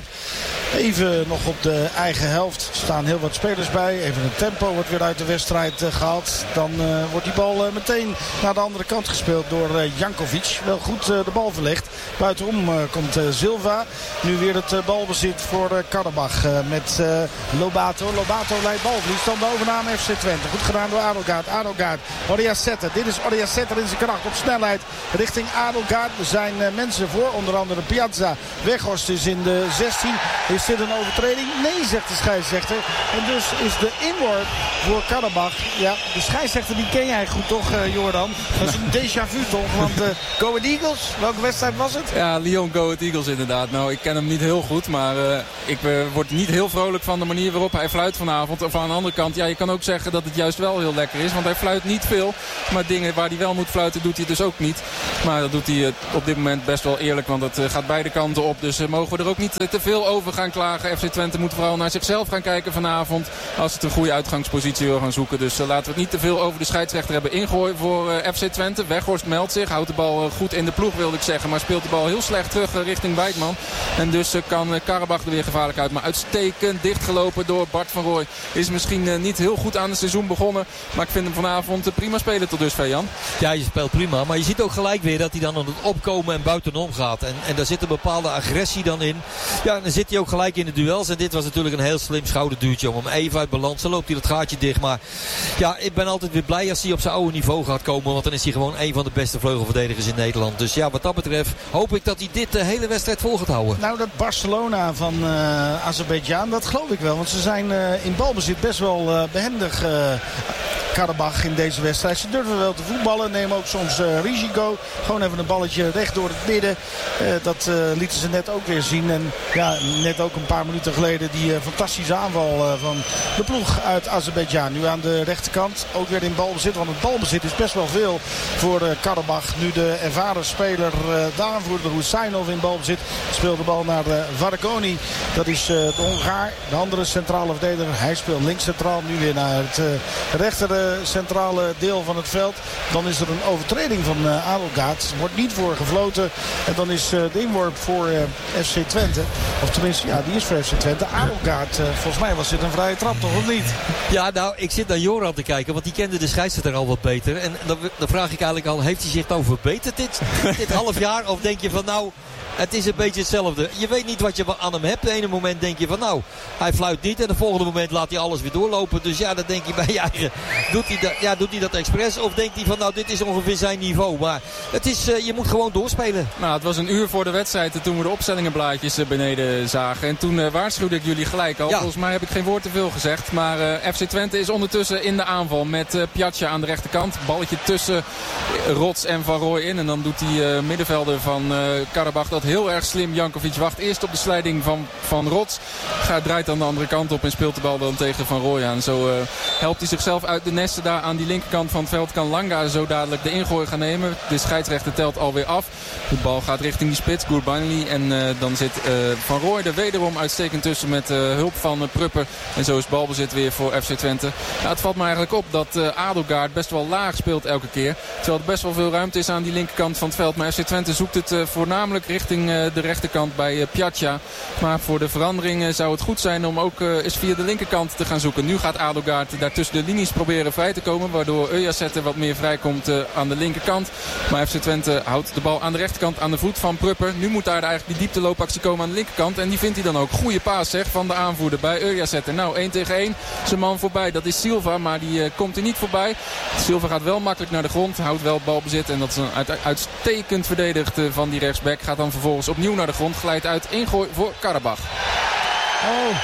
Even nog op de eigen helft. Er staan heel wat spelers bij. Even het tempo wordt weer uit de wedstrijd uh, gehaald. Dan uh, wordt die bal uh, meteen naar de andere kant gespeeld door uh, Jankovic. Wel goed uh, de bal verlegd. Buitenom uh, komt uh, Silva. Nu weer het uh, balbezit voor uh, Karabach uh, met uh, Lobato. Lobato leidt balverlies. Dan de overname F C Twente. Goed gedaan door Adelgaard. Adelgaard. Odiasette. Dit is Odiasette in zijn kracht op snelheid richting Adelgaard. Er zijn uh, mensen voor. Onder andere Piazza. Weghorst is in de zestien. Is dit een overtreding? Nee, zegt de scheidsrechter. En dus is de inworp voor Karabach. Ja, de scheidsrechter die ken jij goed toch, uh, Jordan? Dat is een déjà vu toch? Want uh, Go Ahead Eagles, welke wedstrijd was het? Ja, Lyon Go Ahead Eagles inderdaad. Nou, ik ken hem niet heel goed, maar uh, ik uh, word niet heel vrolijk van de manier waarop hij fluit vanavond. Of aan de andere kant, ja, je kan ook zeggen dat het juist wel heel lekker is. Want hij fluit niet veel, maar dingen waar hij wel moet fluiten doet hij dus ook niet. Maar dat doet hij uh, op dit moment best wel eerlijk, want het uh, gaat beide kanten op. Dus uh, mogen we er ook niet uh, te veel over gaan klagen. F C Twente moet vooral naar zichzelf gaan kijken vanavond. Als het een goede uitgangspositie wil gaan zoeken. Dus uh, laten we het niet te veel over de scheidsrechter hebben. Ingooi voor uh, F C Twente. Weghorst meldt zich. Houdt de bal uh, goed in de ploeg, wilde ik zeggen. Maar speelt de bal heel slecht terug uh, richting Wijkman. En dus uh, kan uh, Karabach er weer gevaarlijk uit. Maar uitstekend dichtgelopen door Bart van Rooij. Is misschien uh, niet heel goed goed aan het seizoen begonnen. Maar ik vind hem vanavond prima spelen tot dusver, Jan. Ja, je speelt prima. Maar je ziet ook gelijk weer dat hij dan aan het opkomen en buitenom gaat. En, en daar zit een bepaalde agressie dan in. Ja, en dan zit hij ook gelijk in de duels. En dit was natuurlijk een heel slim schouderduwtje om hem even uit balans. Dan loopt hij dat gaatje dicht. Maar ja, ik ben altijd weer blij als hij op zijn oude niveau gaat komen. Want dan is hij gewoon een van de beste vleugelverdedigers in Nederland. Dus ja, wat dat betreft hoop ik dat hij dit de hele wedstrijd vol gaat houden. Nou, dat Barcelona van uh, Azerbeidzjan, dat geloof ik wel. Want ze zijn uh, in balbezit best wel uh, behendig... Uh, Karabach in deze wedstrijd. Ze durven wel te voetballen. Nemen ook soms uh, risico. Gewoon even een balletje recht door het midden. Uh, dat uh, lieten ze net ook weer zien. En ja, net ook een paar minuten geleden die uh, fantastische aanval uh, van de ploeg uit Azerbeidzjan. Nu aan de rechterkant ook weer in balbezit. Want het balbezit is best wel veel voor uh, Karabach. Nu de ervaren speler uh, de aanvoerder Husseinov in balbezit. Speelt de bal naar uh, Vargoni. Dat is uh, de Hongaar. De andere centrale verdediger. Hij speelt links centraal. Nu weer naar het uh, rechter centrale deel van het veld. Dan is er een overtreding van uh, Adelgaard. Er wordt niet voor gefloten. En dan is uh, de inworp voor uh, F C Twente. Of tenminste, ja, die is voor F C Twente. Adelgaard, uh, volgens mij was dit een vrije trap, toch of niet? Ja, nou, ik zit naar Joran te kijken. Want die kende de scheidsrechter al wat beter. En dan, dan vraag ik eigenlijk al, heeft hij zich nou verbeterd dit, dit half jaar? Of denk je van nou... Het is een beetje hetzelfde. Je weet niet wat je aan hem hebt. De ene moment denk je van nou, hij fluit niet. En de volgende moment laat hij alles weer doorlopen. Dus ja, dan denk je bij je eigen. Doet hij dat, ja, doet hij dat expres? Of denkt hij van nou, dit is ongeveer zijn niveau. Maar het is, uh, je moet gewoon doorspelen. Nou, het was een uur voor de wedstrijd toen we de opstellingenblaadjes beneden zagen. En toen uh, waarschuwde ik jullie gelijk al. Ja. Volgens mij heb ik geen woord te veel gezegd. Maar uh, F C Twente is ondertussen in de aanval met uh, Piazza aan de rechterkant. Balletje tussen Rots en Van Rooij in. En dan doet die uh, middenvelder van uh, Karabach dat heel erg slim. Jankovic wacht eerst op de slijding van, van Rots. Gaat, draait dan de andere kant op en speelt de bal dan tegen Van Rooij aan. Zo uh, helpt hij zichzelf uit de nesten daar aan die linkerkant van het veld. Kan Langa zo dadelijk de ingooi gaan nemen. De scheidsrechter telt alweer af. De bal gaat richting die spits, Gurbanli. En uh, dan zit uh, Van Rooij er wederom uitstekend tussen met uh, hulp van uh, Prupper. En zo is balbezit weer voor F C Twente. Nou, het valt me eigenlijk op dat uh, Adelgaard best wel laag speelt elke keer. Terwijl er best wel veel ruimte is aan die linkerkant van het veld. Maar F C Twente zoekt het uh, voornamelijk richting uh, de rechterkant bij uh, Piazza. Maar voor de verandering uh, zou het goed zijn om ook uh, eens via de linkerkant te gaan zoeken. Nu gaat Adelgaard daar tussen de linies proberen vrij te komen. Waardoor Ujazette wat meer vrijkomt uh, aan de linkerkant. Maar F C Twente houdt de bal aan de rechterkant aan de voet van Prupper. Nu moet daar eigenlijk die diepteloopactie komen aan de linkerkant. En die vindt hij dan ook. Goede paas zeg van de aanvoerder bij Ujazette. Nou, één tegen één. Zijn man voorbij. Dat is Silva, maar die uh, komt er niet voorbij. Silva gaat wel makkelijk naar de grond. Houdt wel het balbezit. En dat is een uit, uitstekend verdedigd uh, van die rechtsback. Gaat dan vervolgens opnieuw naar de grond. Glijdt uit. Ingooi voor Karabach. Oh.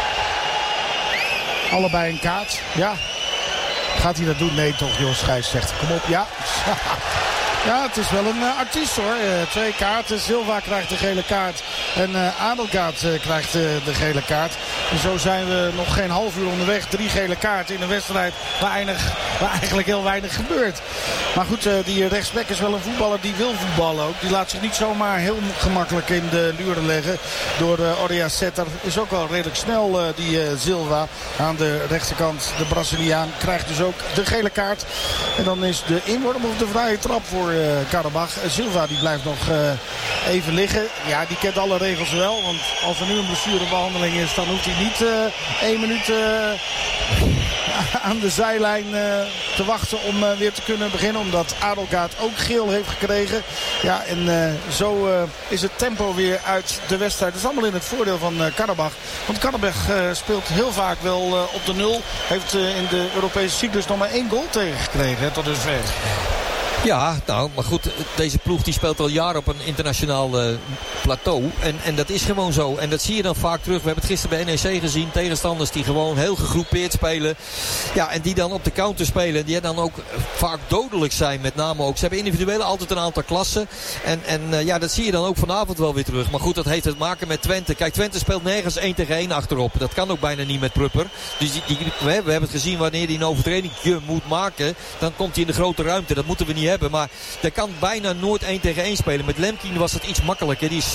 Allebei een kaart. Ja. Gaat hij dat doen? Nee toch, Jos Schijs zegt. Kom op, ja. Ja, het is wel een uh, artiest hoor. Uh, twee kaarten. Silva krijgt de gele kaart. En uh, Adelgaard uh, krijgt uh, de gele kaart. En zo zijn we nog geen half uur onderweg. Drie gele kaarten in een wedstrijd waar, einig, waar eigenlijk heel weinig gebeurt. Maar goed, uh, die rechtsback is wel een voetballer die wil voetballen ook. Die laat zich niet zomaar heel gemakkelijk in de luren leggen. Door uh, Ujazette is ook wel redelijk snel uh, die uh, Silva aan de rechterkant. De Braziliaan krijgt dus ook de gele kaart. En dan is de inworp of de vrije trap voor Uh, Karabach. Silva die blijft nog uh, even liggen. Ja, die kent alle regels wel. Want als er nu een blessurebehandeling is, dan hoeft hij niet uh, één minuut uh, aan de zijlijn uh, te wachten om uh, weer te kunnen beginnen. Omdat Adelgaard ook geel heeft gekregen. Ja, en uh, zo uh, is het tempo weer uit de wedstrijd. Dat is allemaal in het voordeel van uh, Karabach. Want Karabach uh, speelt heel vaak wel uh, op de nul. Heeft uh, in de Europese cyclus nog maar één goal tegengekregen hè, tot dusver. Ja, nou, maar goed, deze ploeg die speelt al jaren op een internationaal uh, plateau. En, en dat is gewoon zo. En dat zie je dan vaak terug. We hebben het gisteren bij N E C gezien. Tegenstanders die gewoon heel gegroepeerd spelen. Ja, en die dan op de counter spelen. Die dan ook vaak dodelijk zijn, met name ook. Ze hebben individueel altijd een aantal klassen. En, en uh, ja, dat zie je dan ook vanavond wel weer terug. Maar goed, dat heeft te maken met Twente. Kijk, Twente speelt nergens één tegen één achterop. Dat kan ook bijna niet met Prupper. Dus die, die, we hebben het gezien, wanneer hij een overtreding moet maken, dan komt hij in de grote ruimte. Dat moeten we niet hebben. Maar hij kan bijna nooit één tegen één spelen. Met Lemkin was het iets makkelijker. Die is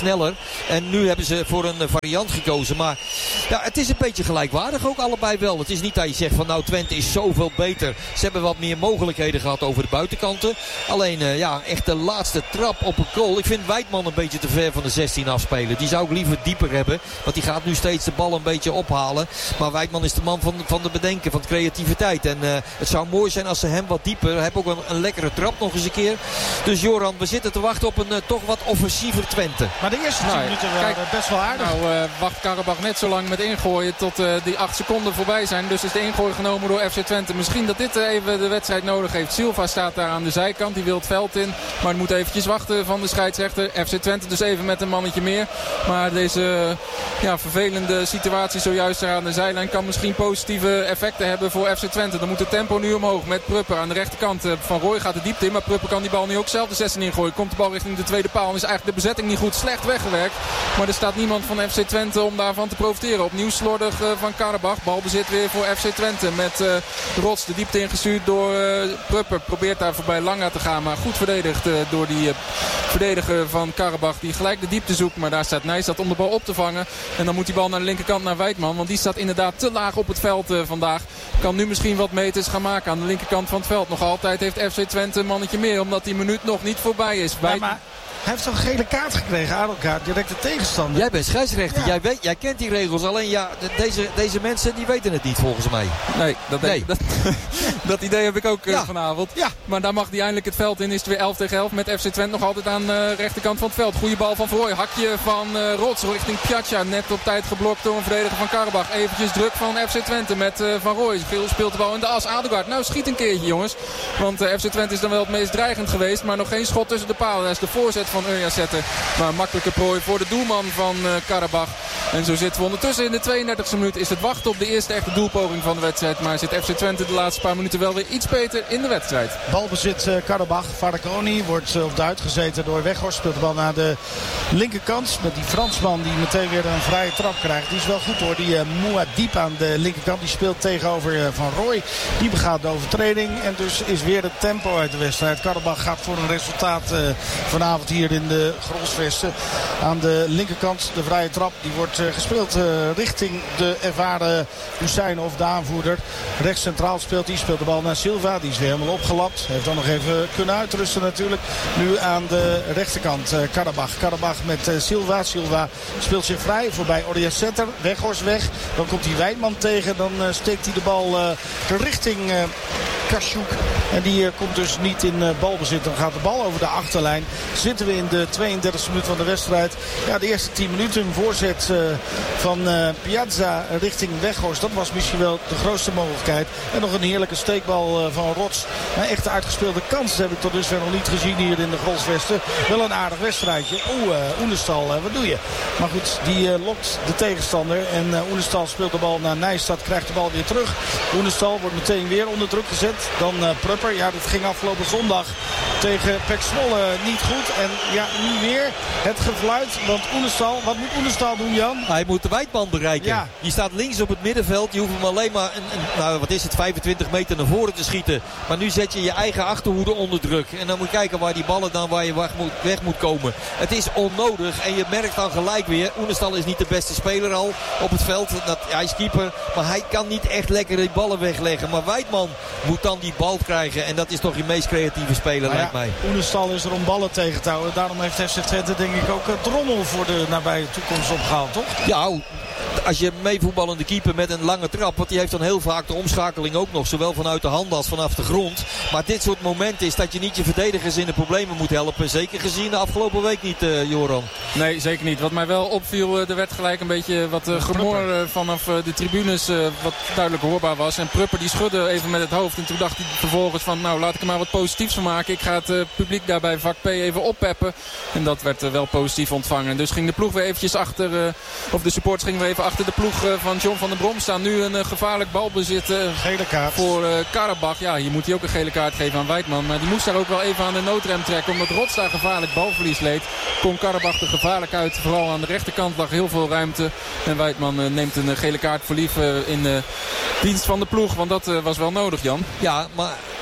sneller. En nu hebben ze voor een variant gekozen. Maar ja, het is een beetje gelijkwaardig ook allebei wel. Het is niet dat je zegt van nou Twente is zoveel beter. Ze hebben wat meer mogelijkheden gehad over de buitenkanten. Alleen uh, ja, echt de laatste trap op een goal. Ik vind Wijtman een beetje te ver van de zestien afspelen. Die zou ik liever dieper hebben. Want die gaat nu steeds de bal een beetje ophalen. Maar Wijtman is de man van, van de bedenken, van de creativiteit. En uh, het zou mooi zijn als ze hem wat dieper... Heb ook een, een lekkere trap nog eens een keer. Dus Joran, we zitten te wachten op een uh, toch wat offensiever Twente. Maar de eerste tien nou, minuten waren kijk, best wel aardig. Nou, uh, wacht Karabach net zo lang met ingooien tot uh, die acht seconden voorbij zijn. Dus is de ingooi genomen door F C Twente. Misschien dat dit uh, even de wedstrijd nodig heeft. Silva staat daar aan de zijkant. Die wil het veld in. Maar het moet eventjes wachten van de scheidsrechter. F C Twente dus even met een mannetje meer. Maar deze uh, ja, vervelende situatie zojuist daar aan de zijlijn kan misschien positieve effecten hebben voor F C Twente. Dan moet het tempo nu omhoog met Prupper aan de rechterkant. Uh, van Rooij gaat de diepte in. Maar Prupper kan die bal nu ook zelf de zestien ingooien. Komt de bal richting de tweede paal. En is eigenlijk de bezetting niet goed. Slecht weggewerkt. Maar er staat niemand van F C Twente om daarvan te profiteren. Opnieuw slordig uh, van Karabach. Balbezit weer voor F C Twente. Met uh, Rots de diepte ingestuurd door uh, Prupper. Probeert daar voorbij Langa te gaan. Maar goed verdedigd uh, door die uh, verdediger van Karabach. Die gelijk de diepte zoekt. Maar daar staat Nijstad om de bal op te vangen. En dan moet die bal naar de linkerkant naar Wijtman. Want die staat inderdaad te laag op het veld uh, vandaag. Kan nu misschien wat meters gaan maken aan de linkerkant van het veld. Nog altijd heeft F C Twente een mannetje meer. Omdat die minuut nog niet voorbij is. Ja, maar hij heeft toch een gele kaart gekregen, Adelkaart, direct de tegenstander. Jij bent scheidsrechter, ja. jij, weet, jij kent die regels. Alleen ja, de, deze, deze mensen die weten het niet volgens mij. Nee, dat, nee. dat, dat idee heb ik ook uh, ja. vanavond. Ja. Maar daar mag hij eindelijk het veld in. Is het weer elf tegen elf met F C Twente nog altijd aan de uh, rechterkant van het veld. Goeie bal van Vrooij. Hakje van uh, Rots richting Piazza. Net op tijd geblokt door een verdediger van Karabach. Eventjes druk van F C Twente met uh, Van Rooij. Geel speelt de bal in de as. Adelgaard, nou schiet een keertje jongens. Want uh, F C Twente is dan wel het meest dreigend geweest. Maar nog geen schot tussen de palen. Dat is de voorzet van Urja zetten. Maar een makkelijke prooi voor de doelman van uh, Karabach. En zo zitten we ondertussen in de tweeëndertigste minuut. Is het wachten op de eerste echte doelpoging van de wedstrijd. Maar zit F C Twente de laatste paar minuten wel weer iets beter in de wedstrijd. Balbezit uh, Karabach. Varkoni wordt uh, op de uitgezeten door Weghorst. Speelt de bal naar de linkerkant. Met die Fransman die meteen weer een vrije trap krijgt. Die is wel goed hoor. Die uh, Mouadib aan de linkerkant. Die speelt tegenover uh, Van Rooij. Die begaat de overtreding. En dus is weer het tempo uit de wedstrijd. Karabach gaat voor een resultaat uh, vanavond hier in de Grolsvesten. Aan de linkerkant de vrije trap. Die wordt uh, gespeeld uh, richting de ervaren Hussein of de aanvoerder. Rechts centraal speelt hij. Speelt de bal naar Silva. Die is weer helemaal opgelapt. Heeft dan nog even kunnen uitrusten natuurlijk. Nu aan de rechterkant uh, Karabach. Karabach met uh, Silva. Silva speelt zich vrij voorbij Orjasetter. Weghorst weg. Dan komt hij Wijtman tegen. Dan uh, steekt hij de bal uh, richting uh, Kasjoek. En die uh, komt dus niet in uh, balbezit. Dan gaat de bal over de achterlijn. Zitten we in de tweeëndertigste minuut van de wedstrijd. Ja, de eerste tien minuten. Een voorzet uh, van uh, Piazza richting Weghorst. Dat was misschien wel de grootste mogelijkheid. En nog een heerlijke steekbal uh, van Rots. Maar echt uitgespeelde kansen heb ik tot dusver nog niet gezien hier in de Grolsvesten. Wel een aardig wedstrijdje. Oeh, uh, Oenestal, uh, wat doe je? Maar goed, die uh, lokt de tegenstander. En uh, Oenestal speelt de bal naar Nijstad. Krijgt de bal weer terug. Oenestal wordt meteen weer onder druk gezet. Dan uh, Prupper. Ja, dat ging afgelopen zondag tegen Pek Zwolle niet goed. En ja, nu weer het gefluit. Want Oenestal, wat moet Oenestal doen, Jan? Hij moet de Wijtman bereiken. Ja. Die staat links op het middenveld. Je hoeft hem alleen maar een, een, nou, wat is het, vijfentwintig meter naar voren te schieten. Maar nu zet je je eigen achterhoede onder druk. En dan moet je kijken waar die ballen dan waar je weg moet, weg moet komen. Het is onnodig. En je merkt dan gelijk weer. Oenestal is niet de beste speler al op het veld. Dat, hij is keeper. Maar hij kan niet echt lekker die ballen wegleggen. Maar Wijtman moet dan die bal krijgen. En dat is toch je meest creatieve speler, nou lijkt ja, mij. Oenestal is er om ballen tegen te houden. Daarom heeft F C Twente denk ik ook een drommel voor de nabije toekomst opgehaald, toch? Ja, als je meevoetballende keeper met een lange trap. Want die heeft dan heel vaak de omschakeling ook nog. Zowel vanuit de hand als vanaf de grond. Maar dit soort momenten is dat je niet je verdedigers in de problemen moet helpen. Zeker gezien de afgelopen week niet, uh, Joran. Nee, zeker niet. Wat mij wel opviel, uh, er werd gelijk een beetje wat uh, gemor uh, vanaf uh, de tribunes. Uh, wat duidelijk hoorbaar was. En Prupper die schudde even met het hoofd. En toen dacht hij vervolgens van nou laat ik er maar wat positiefs van maken. Ik ga het uh, publiek daarbij vak P even oppeppen. En dat werd uh, wel positief ontvangen. En dus ging de ploeg weer eventjes achter. Uh, of de supporters gingen weer even achter de ploeg uh, van John van den Brom staan. Nu een uh, gevaarlijk balbezit uh, gele kaart voor uh, Karabach. Ja, hier moet hij ook een gele kaart geven aan Wijtman. Maar die moest daar ook wel even aan de noodrem trekken. Omdat Rots daar gevaarlijk balverlies leed. Kon Karabach er gevaarlijk uit. Vooral aan de rechterkant lag heel veel ruimte. En Wijtman uh, neemt een uh, gele kaart verlief uh, in de uh, dienst van de ploeg. Want dat uh, was wel nodig, Jan. Ja, maar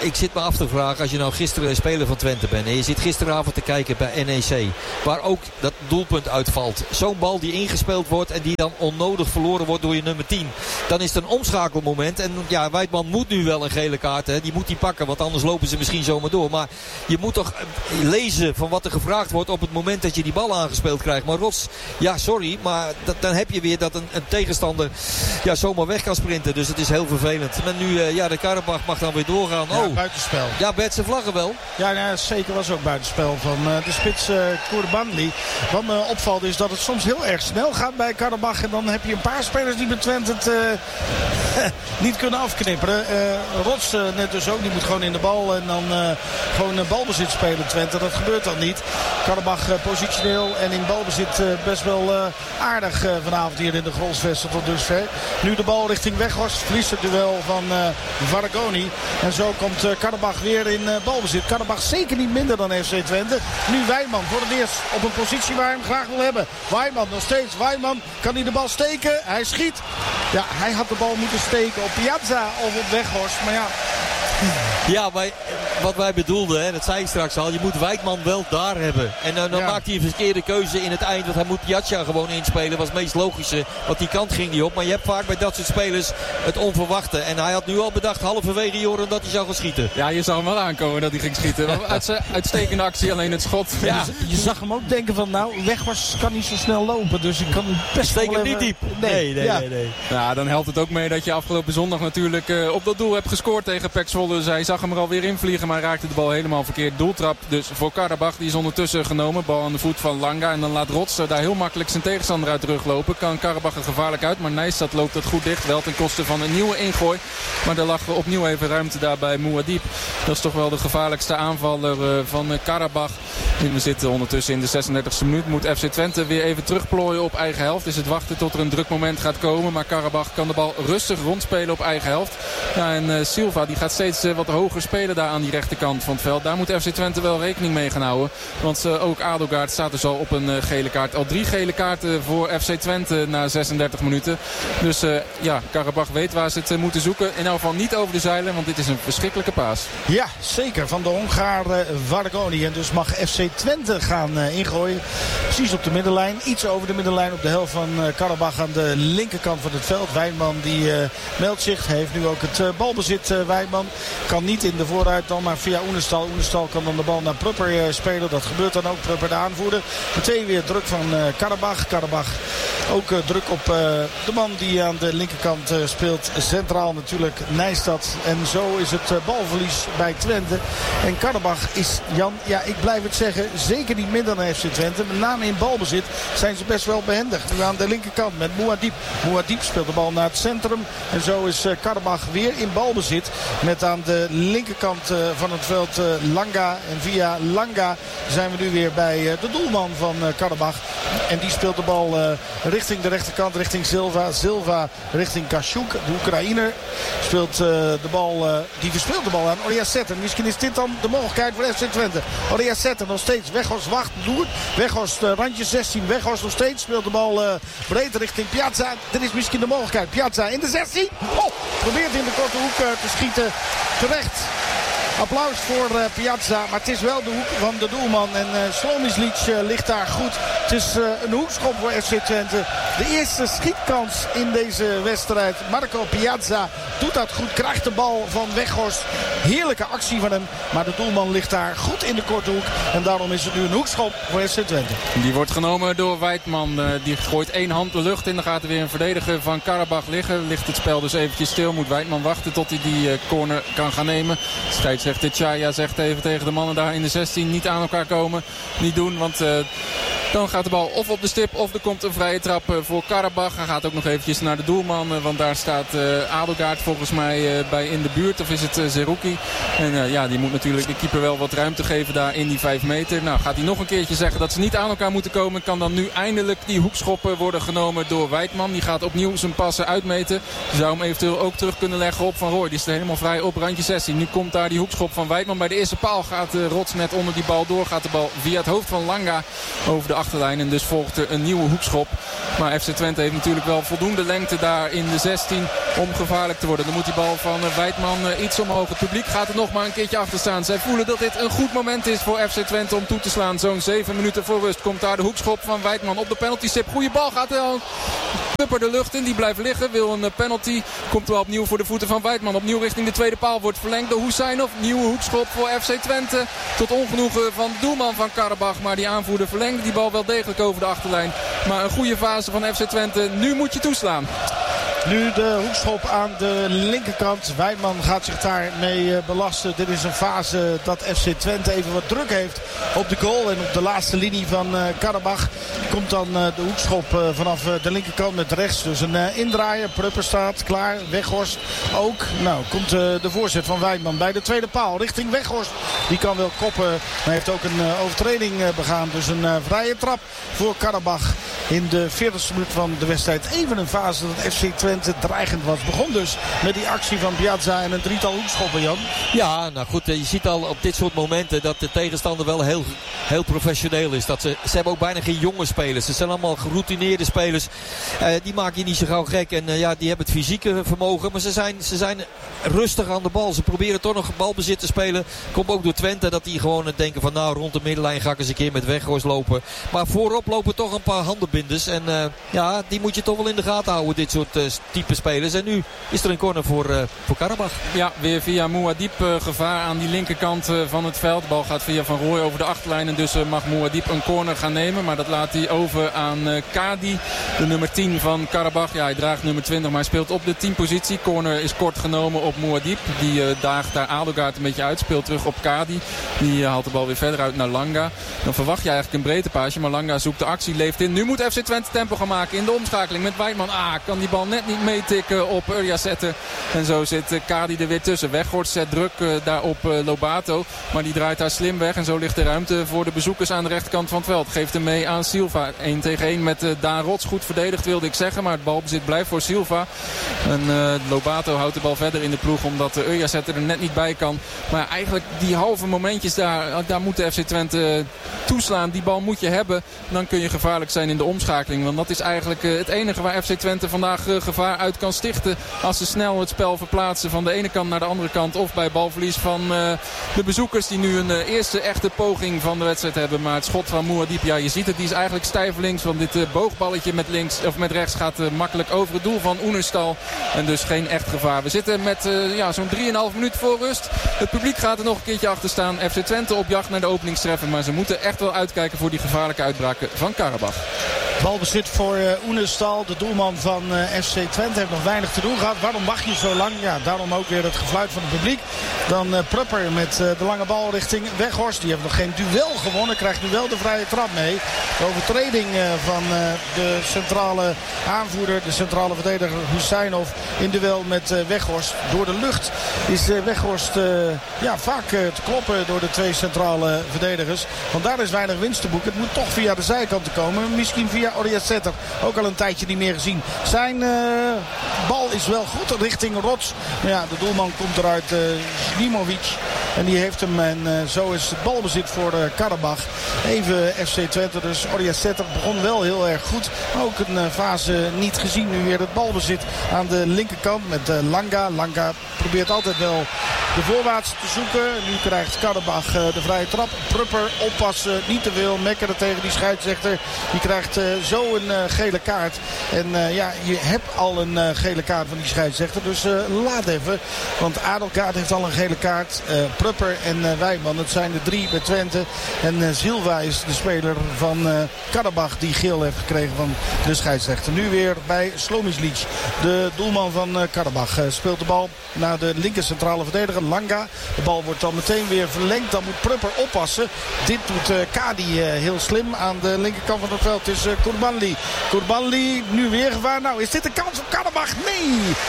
ik zit me af te vragen, als je nou gisteren een speler van Twente bent en je zit gisteravond te kijken bij N E C, waar ook dat doelpunt uitvalt. Zo'n bal die ingespeeld wordt en die dan onnodig verloren wordt door je nummer tien. Dan is het een omschakelmoment. En ja, Wijdman moet nu wel een gele kaart. Hè. Die moet hij pakken, want anders lopen ze misschien zomaar door. Maar je moet toch lezen van wat er gevraagd wordt op het moment dat je die bal aangespeeld krijgt. Maar Rots, ja sorry, maar dat, dan heb je weer dat een, een tegenstander ja, zomaar weg kan sprinten. Dus het is heel vervelend. Maar nu, uh, ja, de Karabach mag dan weer doorgaan. Ja, oh, buitenspel. Ja, Bertse vlaggen wel. Ja, nou, zeker was ook buitenspel van uh, de spits uh, Kourbanli. Wat me opvalt is dat het soms heel erg snel gaat bij Karabach. En dan heb je een paar spelers die bij Twente het uh, niet kunnen afknipperen. Uh, Rots uh, net dus ook. Die moet gewoon in de bal en dan uh, gewoon uh, balbezit spelen Twente. Dat gebeurt dan niet. Karabach uh, positioneel en in balbezit uh, best wel uh, aardig uh, vanavond hier in de Grolsvesten tot dusver. Nu de bal richting Weghorst. Verliest het duel van uh, Vargoni. En zo komt uh, Karabach weer in uh, balbezit. Karabach zeker niet minder dan F C Twente. Nu Wijman voor het eerst op een positie waar hij hem graag wil hebben. Wijman nog steeds. Wijman kan hij de bal steken. Hij schiet. Ja, hij had de bal moeten steken op Piazza of op Weghorst. Maar ja... Ja, maar wat wij bedoelden, hè, dat zei ik straks al, je moet Wijkman wel daar hebben. En uh, dan ja. maakt hij een verkeerde keuze in het eind, want hij moet Piazza gewoon inspelen. Was het meest logische, want die kant ging niet op. Maar je hebt vaak bij dat soort spelers het onverwachte. En hij had nu al bedacht halverwege Joren dat hij zou gaan schieten. Ja, je zag hem wel aankomen dat hij ging schieten. Uit zijn uitstekende actie, alleen het schot. Ja, je, je zag hem ook denken van, nou, Weghorst kan niet zo snel lopen. Dus ik kan hem best Steek hem even... niet diep. Nee, nee, nee, ja. nee, nee. Ja, dan helpt het ook mee dat je afgelopen zondag natuurlijk uh, op dat doel hebt gescoord tegen P E C Zwolle. Dus hij zag hem er alweer invliegen, maar raakte de bal helemaal verkeerd. Doeltrap dus voor Karabach, die is ondertussen genomen. Bal aan de voet van Langa en dan laat Rots daar heel makkelijk zijn tegenstander uit teruglopen. Kan Karabach er gevaarlijk uit, maar Nijstad loopt het goed dicht. Wel ten koste van een nieuwe ingooi. Maar er lag opnieuw even ruimte daar bij Mouadib. Dat is toch wel de gevaarlijkste aanvaller uh, van uh, Karabach. En we zitten ondertussen in de zesendertigste minuut. Moet F C Twente weer even terugplooien op eigen helft. Is het wachten tot er een druk moment gaat komen. Maar Karabach kan de bal rustig rondspelen op eigen helft. Ja, en uh, Silva die gaat steeds uh, wat hoger spelen daar aan die rechterkant van het veld. Daar moet F C Twente wel rekening mee gaan houden. Want uh, ook Adelgaard staat dus al op een uh, gele kaart. Al drie gele kaarten voor F C Twente na zesendertig minuten. Dus uh, ja, Karabach weet waar ze het uh, moeten zoeken. In elk geval niet over de zeilen, want dit is een verschrikkelijke paas. Ja, zeker. Van de Hongaar uh, Vargoni. En dus mag F C Twente gaan uh, ingooien. Precies op de middenlijn. Iets over de middenlijn op de helft van uh, Karabach aan de linkerkant van het veld. Wijnman die uh, meldt zich. Heeft nu ook het uh, balbezit. Uh, Wijnman kan niet in de vooruit dan, maar via Oenestal. Oenestal kan dan de bal naar Prupper uh, spelen. Dat gebeurt dan ook. Prupper de aanvoerder. Meteen weer druk van uh, Karabach. Karabach ook uh, druk op uh, de man die aan de linkerkant uh, speelt. Centraal natuurlijk Nijstad. En zo is het uh, balverlies bij Twente. En Karabach is, Jan, ja ik blijf het zeggen, zeker niet minder dan F C Twente. Met name in balbezit zijn ze best wel behendig. Nu aan de linkerkant met Mouadib. Mouadib speelt de bal naar het centrum. En zo is uh, Karabach weer in balbezit. Met aan de linkerkant uh, van het veld uh, Langa. En via Langa zijn we nu weer bij uh, de doelman van uh, Karabach. En die speelt de bal uh, richting de rechterkant, richting Silva. Silva richting Kashuk, de Oekraïner. Speelt uh, de bal, uh, die verspeelt de bal aan Oriasset. Misschien is dit dan de mogelijkheid voor F C Twente. Oriasset nog steeds. Weghorst wacht, doet. Weghorst uh, randje zestien. Weghorst nog steeds. Speelt de bal uh, breed richting Piazza. Dit is misschien de mogelijkheid. Piazza in de zestien. Oh, probeert in de korte hoek uh, te schieten. Terecht. Applaus voor uh, Piazza, maar het is wel de hoek van de doelman. En uh, Slomislic uh, ligt daar goed. Het is uh, een hoekschop voor F C Twente. De eerste schietkans in deze wedstrijd. Marco Piazza doet dat goed. Krijgt de bal van Weghorst. Heerlijke actie van hem. Maar de doelman ligt daar goed in de korte hoek. En daarom is het nu een hoekschop voor F C Twente. Die wordt genomen door Wijtman. Uh, die gooit één hand de lucht in. Dan gaat er weer een verdediger van Karabach liggen. Ligt het spel dus eventjes stil. Moet Wijtman wachten tot hij die uh, corner kan gaan nemen. Scheidsrechter Chaya zegt even tegen de mannen daar in de zestien niet aan elkaar komen. Niet doen, want uh, dan gaat de bal of op de stip of er komt een vrije trap uh, voor Karabach. Hij gaat ook nog eventjes naar de doelman, uh, want daar staat uh, Adelgaard volgens mij uh, bij in de buurt. Of is het uh, Zerouki? En uh, ja, die moet natuurlijk de keeper wel wat ruimte geven daar in die vijf meter. Nou, gaat hij nog een keertje zeggen dat ze niet aan elkaar moeten komen. Kan dan nu eindelijk die hoekschoppen worden genomen door Wijtman. Die gaat opnieuw zijn passen uitmeten. Zou hem eventueel ook terug kunnen leggen op Van Rooij. Die is er helemaal vrij op randje zestien. Nu komt daar die hoekschop van Wijtman. Bij de eerste paal gaat uh, Rots net onder die bal door. Gaat de bal via het hoofd van Langa over de achterlijn. En dus volgt er een nieuwe hoekschop. Maar F C Twente heeft natuurlijk wel voldoende lengte daar in de zestien om gevaarlijk te worden. Dan moet die bal van Wijdman iets omhoog. Het publiek gaat er nog maar een keertje achter staan. Zij voelen dat dit een goed moment is voor F C Twente om toe te slaan. Zo'n zeven minuten voor rust komt daar de hoekschop van Wijdman op de penalty stip. Goeie bal, gaat er al Prupper de lucht in. Die blijft liggen, wil een penalty. Komt wel opnieuw voor de voeten van Wijdman. Opnieuw richting de tweede paal. Wordt verlengd door Husseinov. Nieuwe hoekschop voor F C Twente. Tot ongenoegen van de doelman van Karabach. Maar die aanvoerder verlengde die bal wel degelijk over de achterlijn. Maar een goede fase van F C Twente. Nu moet je toeslaan. Nu de hoekschop aan de linkerkant. Wijdman gaat zich daarmee belasten. Dit is een fase dat F C Twente even wat druk heeft op de goal. En op de laatste linie van Karabach komt dan de hoekschop vanaf de linkerkant met rechts. Dus een indraaien. Prupper staat klaar. Weghorst ook. Nou, komt de voorzet van Wijdman bij de tweede paal richting Weghorst. Die kan wel koppen, maar heeft ook een overtreding begaan. Dus een vrije trap voor Karabach in de veertigste minuut van de wedstrijd. Even een fase dat F C Twente dreigend was. Begon dus met die actie van Piazza en een drietal hoekschoppen, Jan. Ja, nou goed, je ziet al op dit soort momenten dat de tegenstander wel heel, heel professioneel is. Dat ze, ze hebben ook bijna geen jonge spelers. Ze zijn allemaal geroutineerde spelers. Uh, die maken je niet zo gauw gek. En uh, ja, die hebben het fysieke vermogen. Maar ze zijn, ze zijn rustig aan de bal. Ze proberen toch nog balbezit te spelen. Komt ook door Twente dat die gewoon denken van nou rond de middenlijn ga ik eens een keer met Weghorst lopen. Maar voorop lopen toch een paar handenbinders. En uh, ja, die moet je toch wel in de gaten houden, dit soort uh, type spelers. En nu is er een corner voor, uh, voor Karabach. Ja, weer via Mouadib uh, gevaar aan die linkerkant uh, van het veld. De bal gaat via Van Rooij over de achterlijn. En dus uh, mag Mouadib een corner gaan nemen. Maar dat laat hij over aan uh, Kadi. De nummer tien van Karabach. Ja, hij draagt nummer twintig, maar hij speelt op de tien positie. Corner is kort genomen op Mouadib. Die uh, daagt daar Adelgaard een beetje uit. Speelt terug op Kadi. Die uh, haalt de bal weer verder uit naar Langa. Dan verwacht je eigenlijk een breedtepaasje. Maar Langa zoekt de actie, leeft in. Nu moet F C Twente tempo gaan maken in de omschakeling met Wijdman. Ah, kan die bal net niet meetikken op Urjazetten. En zo zit uh, Kadi er weer tussen. Weghorst zet druk uh, daar op uh, Lobato. Maar die draait daar slim weg. En zo ligt de ruimte voor de bezoekers aan de rechterkant van het veld. Geeft hem mee aan Silva. één tegen één met uh, Daan Rots. Goed verdedigd wilde ik zeggen. Maar het balbezit blijft voor Silva. En uh, Lobato houdt de bal verder in de ploeg. Omdat uh, Urjazetten er net niet bij kan. Maar eigenlijk die halve momentjes daar. Daar moet de F C Twente uh, toeslaan. Die bal moet je hebben. Dan kun je gevaarlijk zijn in de omschakeling. Want dat is eigenlijk uh, het enige waar F C Twente vandaag uh, gevaar uit kan stichten. Als ze snel het spel verplaatsen van de ene kant naar de andere kant. Of bij balverlies van uh, de bezoekers die nu een uh, eerste echte poging van de wedstrijd hebben. Maar het schot van Mouadib, ja je ziet het, die is eigenlijk stijf links. Want dit uh, boogballetje met, links, of met rechts gaat uh, makkelijk over het doel van Oenerstal. En dus geen echt gevaar. We zitten met uh, ja, zo'n drieënhalf minuut voor rust. Het publiek gaat er nog een keertje achter staan. F C Twente op jacht naar de openingstreffer. Maar ze moeten echt wel uitkijken voor die gevaarlijke uitbraken van Karabach. Balbezit voor uh, Oenerstal. De doelman van uh, F C Twente heeft nog weinig te doen gehad. Waarom wacht je zo lang? Ja, daarom ook weer het gefluit van het publiek. Dan uh, Prupper met uh, de lange bal richting Weghorst. Die heeft nog geen duel gewonnen. Krijgt nu wel de vrije trap mee. De overtreding uh, van uh, de centrale aanvoerder, de centrale verdediger Husseinov in duel met uh, Weghorst. Door de lucht is uh, Weghorst uh, ja, vaak uh, te kloppen door de twee centrale verdedigers. Want daar is weinig winst te boeken. Het moet toch via de zijkanten komen. Misschien via Urjazetter. Ook al een tijdje niet meer gezien. Zijn uh, bal is wel goed richting Rots. Maar ja, de doelman komt eruit uh, Slimovic. En die heeft hem. En uh, zo is het balbezit voor uh, Karabach. Even F C Twente. Dus Urjazetter begon wel heel erg goed. Maar ook een uh, fase niet gezien. Nu weer het balbezit aan de linkerkant met uh, Langa. Langa probeert altijd wel de voorwaarts te zoeken. Nu krijgt Karabach uh, de vrije trap. Prupper oppassen. Niet te veel mekkeren tegen die scheidsrechter. Die krijgt uh, zo een uh, gele kaart. En uh, ja, je hebt al een uh, gele kaart van die scheidsrechter. Dus uh, laat even. Want Adelgaard heeft al een gele kaart. Uh, Prupper en uh, Wijdman. Het zijn de drie bij Twente. En uh, Silva is de speler van uh, Karabach die geel heeft gekregen van de scheidsrechter. Nu weer bij Slomizlic. De doelman van uh, Karabach uh, speelt de bal naar de linker centrale verdediger Langa. De bal wordt dan meteen weer verlengd. Dan moet Prupper oppassen. Dit doet uh, Kadi uh, heel slim aan de linkerkant van het veld. Het is uh, Kourbanli. Kourbanli nu weer gevaar. Nou, is dit de kans op Karabach? Nee!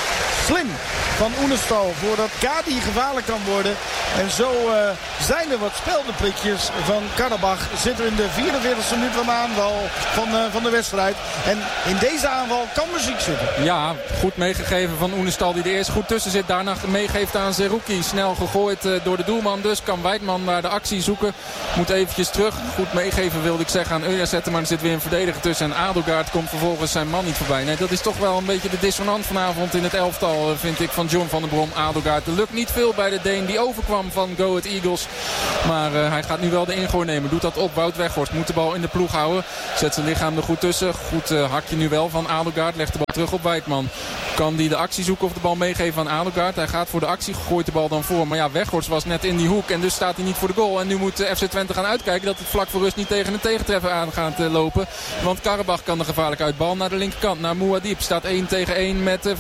Slim van Oenestal voordat Kadi gevaarlijk kan worden. En zo uh, zijn er wat speldenprikjes van Karabach. Zitten in de vierenveertigste minuut van de aanval van, uh, van de wedstrijd. En in deze aanval kan muziek zitten. Ja, goed meegegeven van Oenestal die er eerst goed tussen zit. Daarna meegeeft aan Zerouki. Snel gegooid uh, door de doelman. Dus kan Wijdman naar de actie zoeken. Moet eventjes terug. Goed meegeven wilde ik zeggen aan Euja zetten. Maar er zit weer een verdediger tussen. En Adelgaard komt vervolgens zijn man niet voorbij. Nee, dat is toch wel een beetje de dissonant vanavond in het elftal, uh, vind ik, van John van der Brom. Adelgaard. Er lukt niet veel bij de Deen die overkwam van Go Ahead Eagles. Maar uh, hij gaat nu wel de ingooi nemen. Doet dat op. Wout Weghorst moet de bal in de ploeg houden. Zet zijn lichaam er goed tussen. Goed uh, hakje nu wel van Adelgaard. Legt de bal terug op Wijdman. Kan die de actie zoeken of de bal meegeven aan Adelgaard. Hij gaat voor de actie. Gooit de bal dan voor. Maar ja, Weghorst was net in die hoek. En dus staat hij niet voor de goal. En nu moet uh, F C Twente gaan uitkijken dat het vlak voor rust niet tegen een tegentreffer aan gaat uh, lopen. Want Karabach kan er gevaarlijk uit. Bal naar de linkerkant. Naar Mouadib. Staat één tegen één met uh,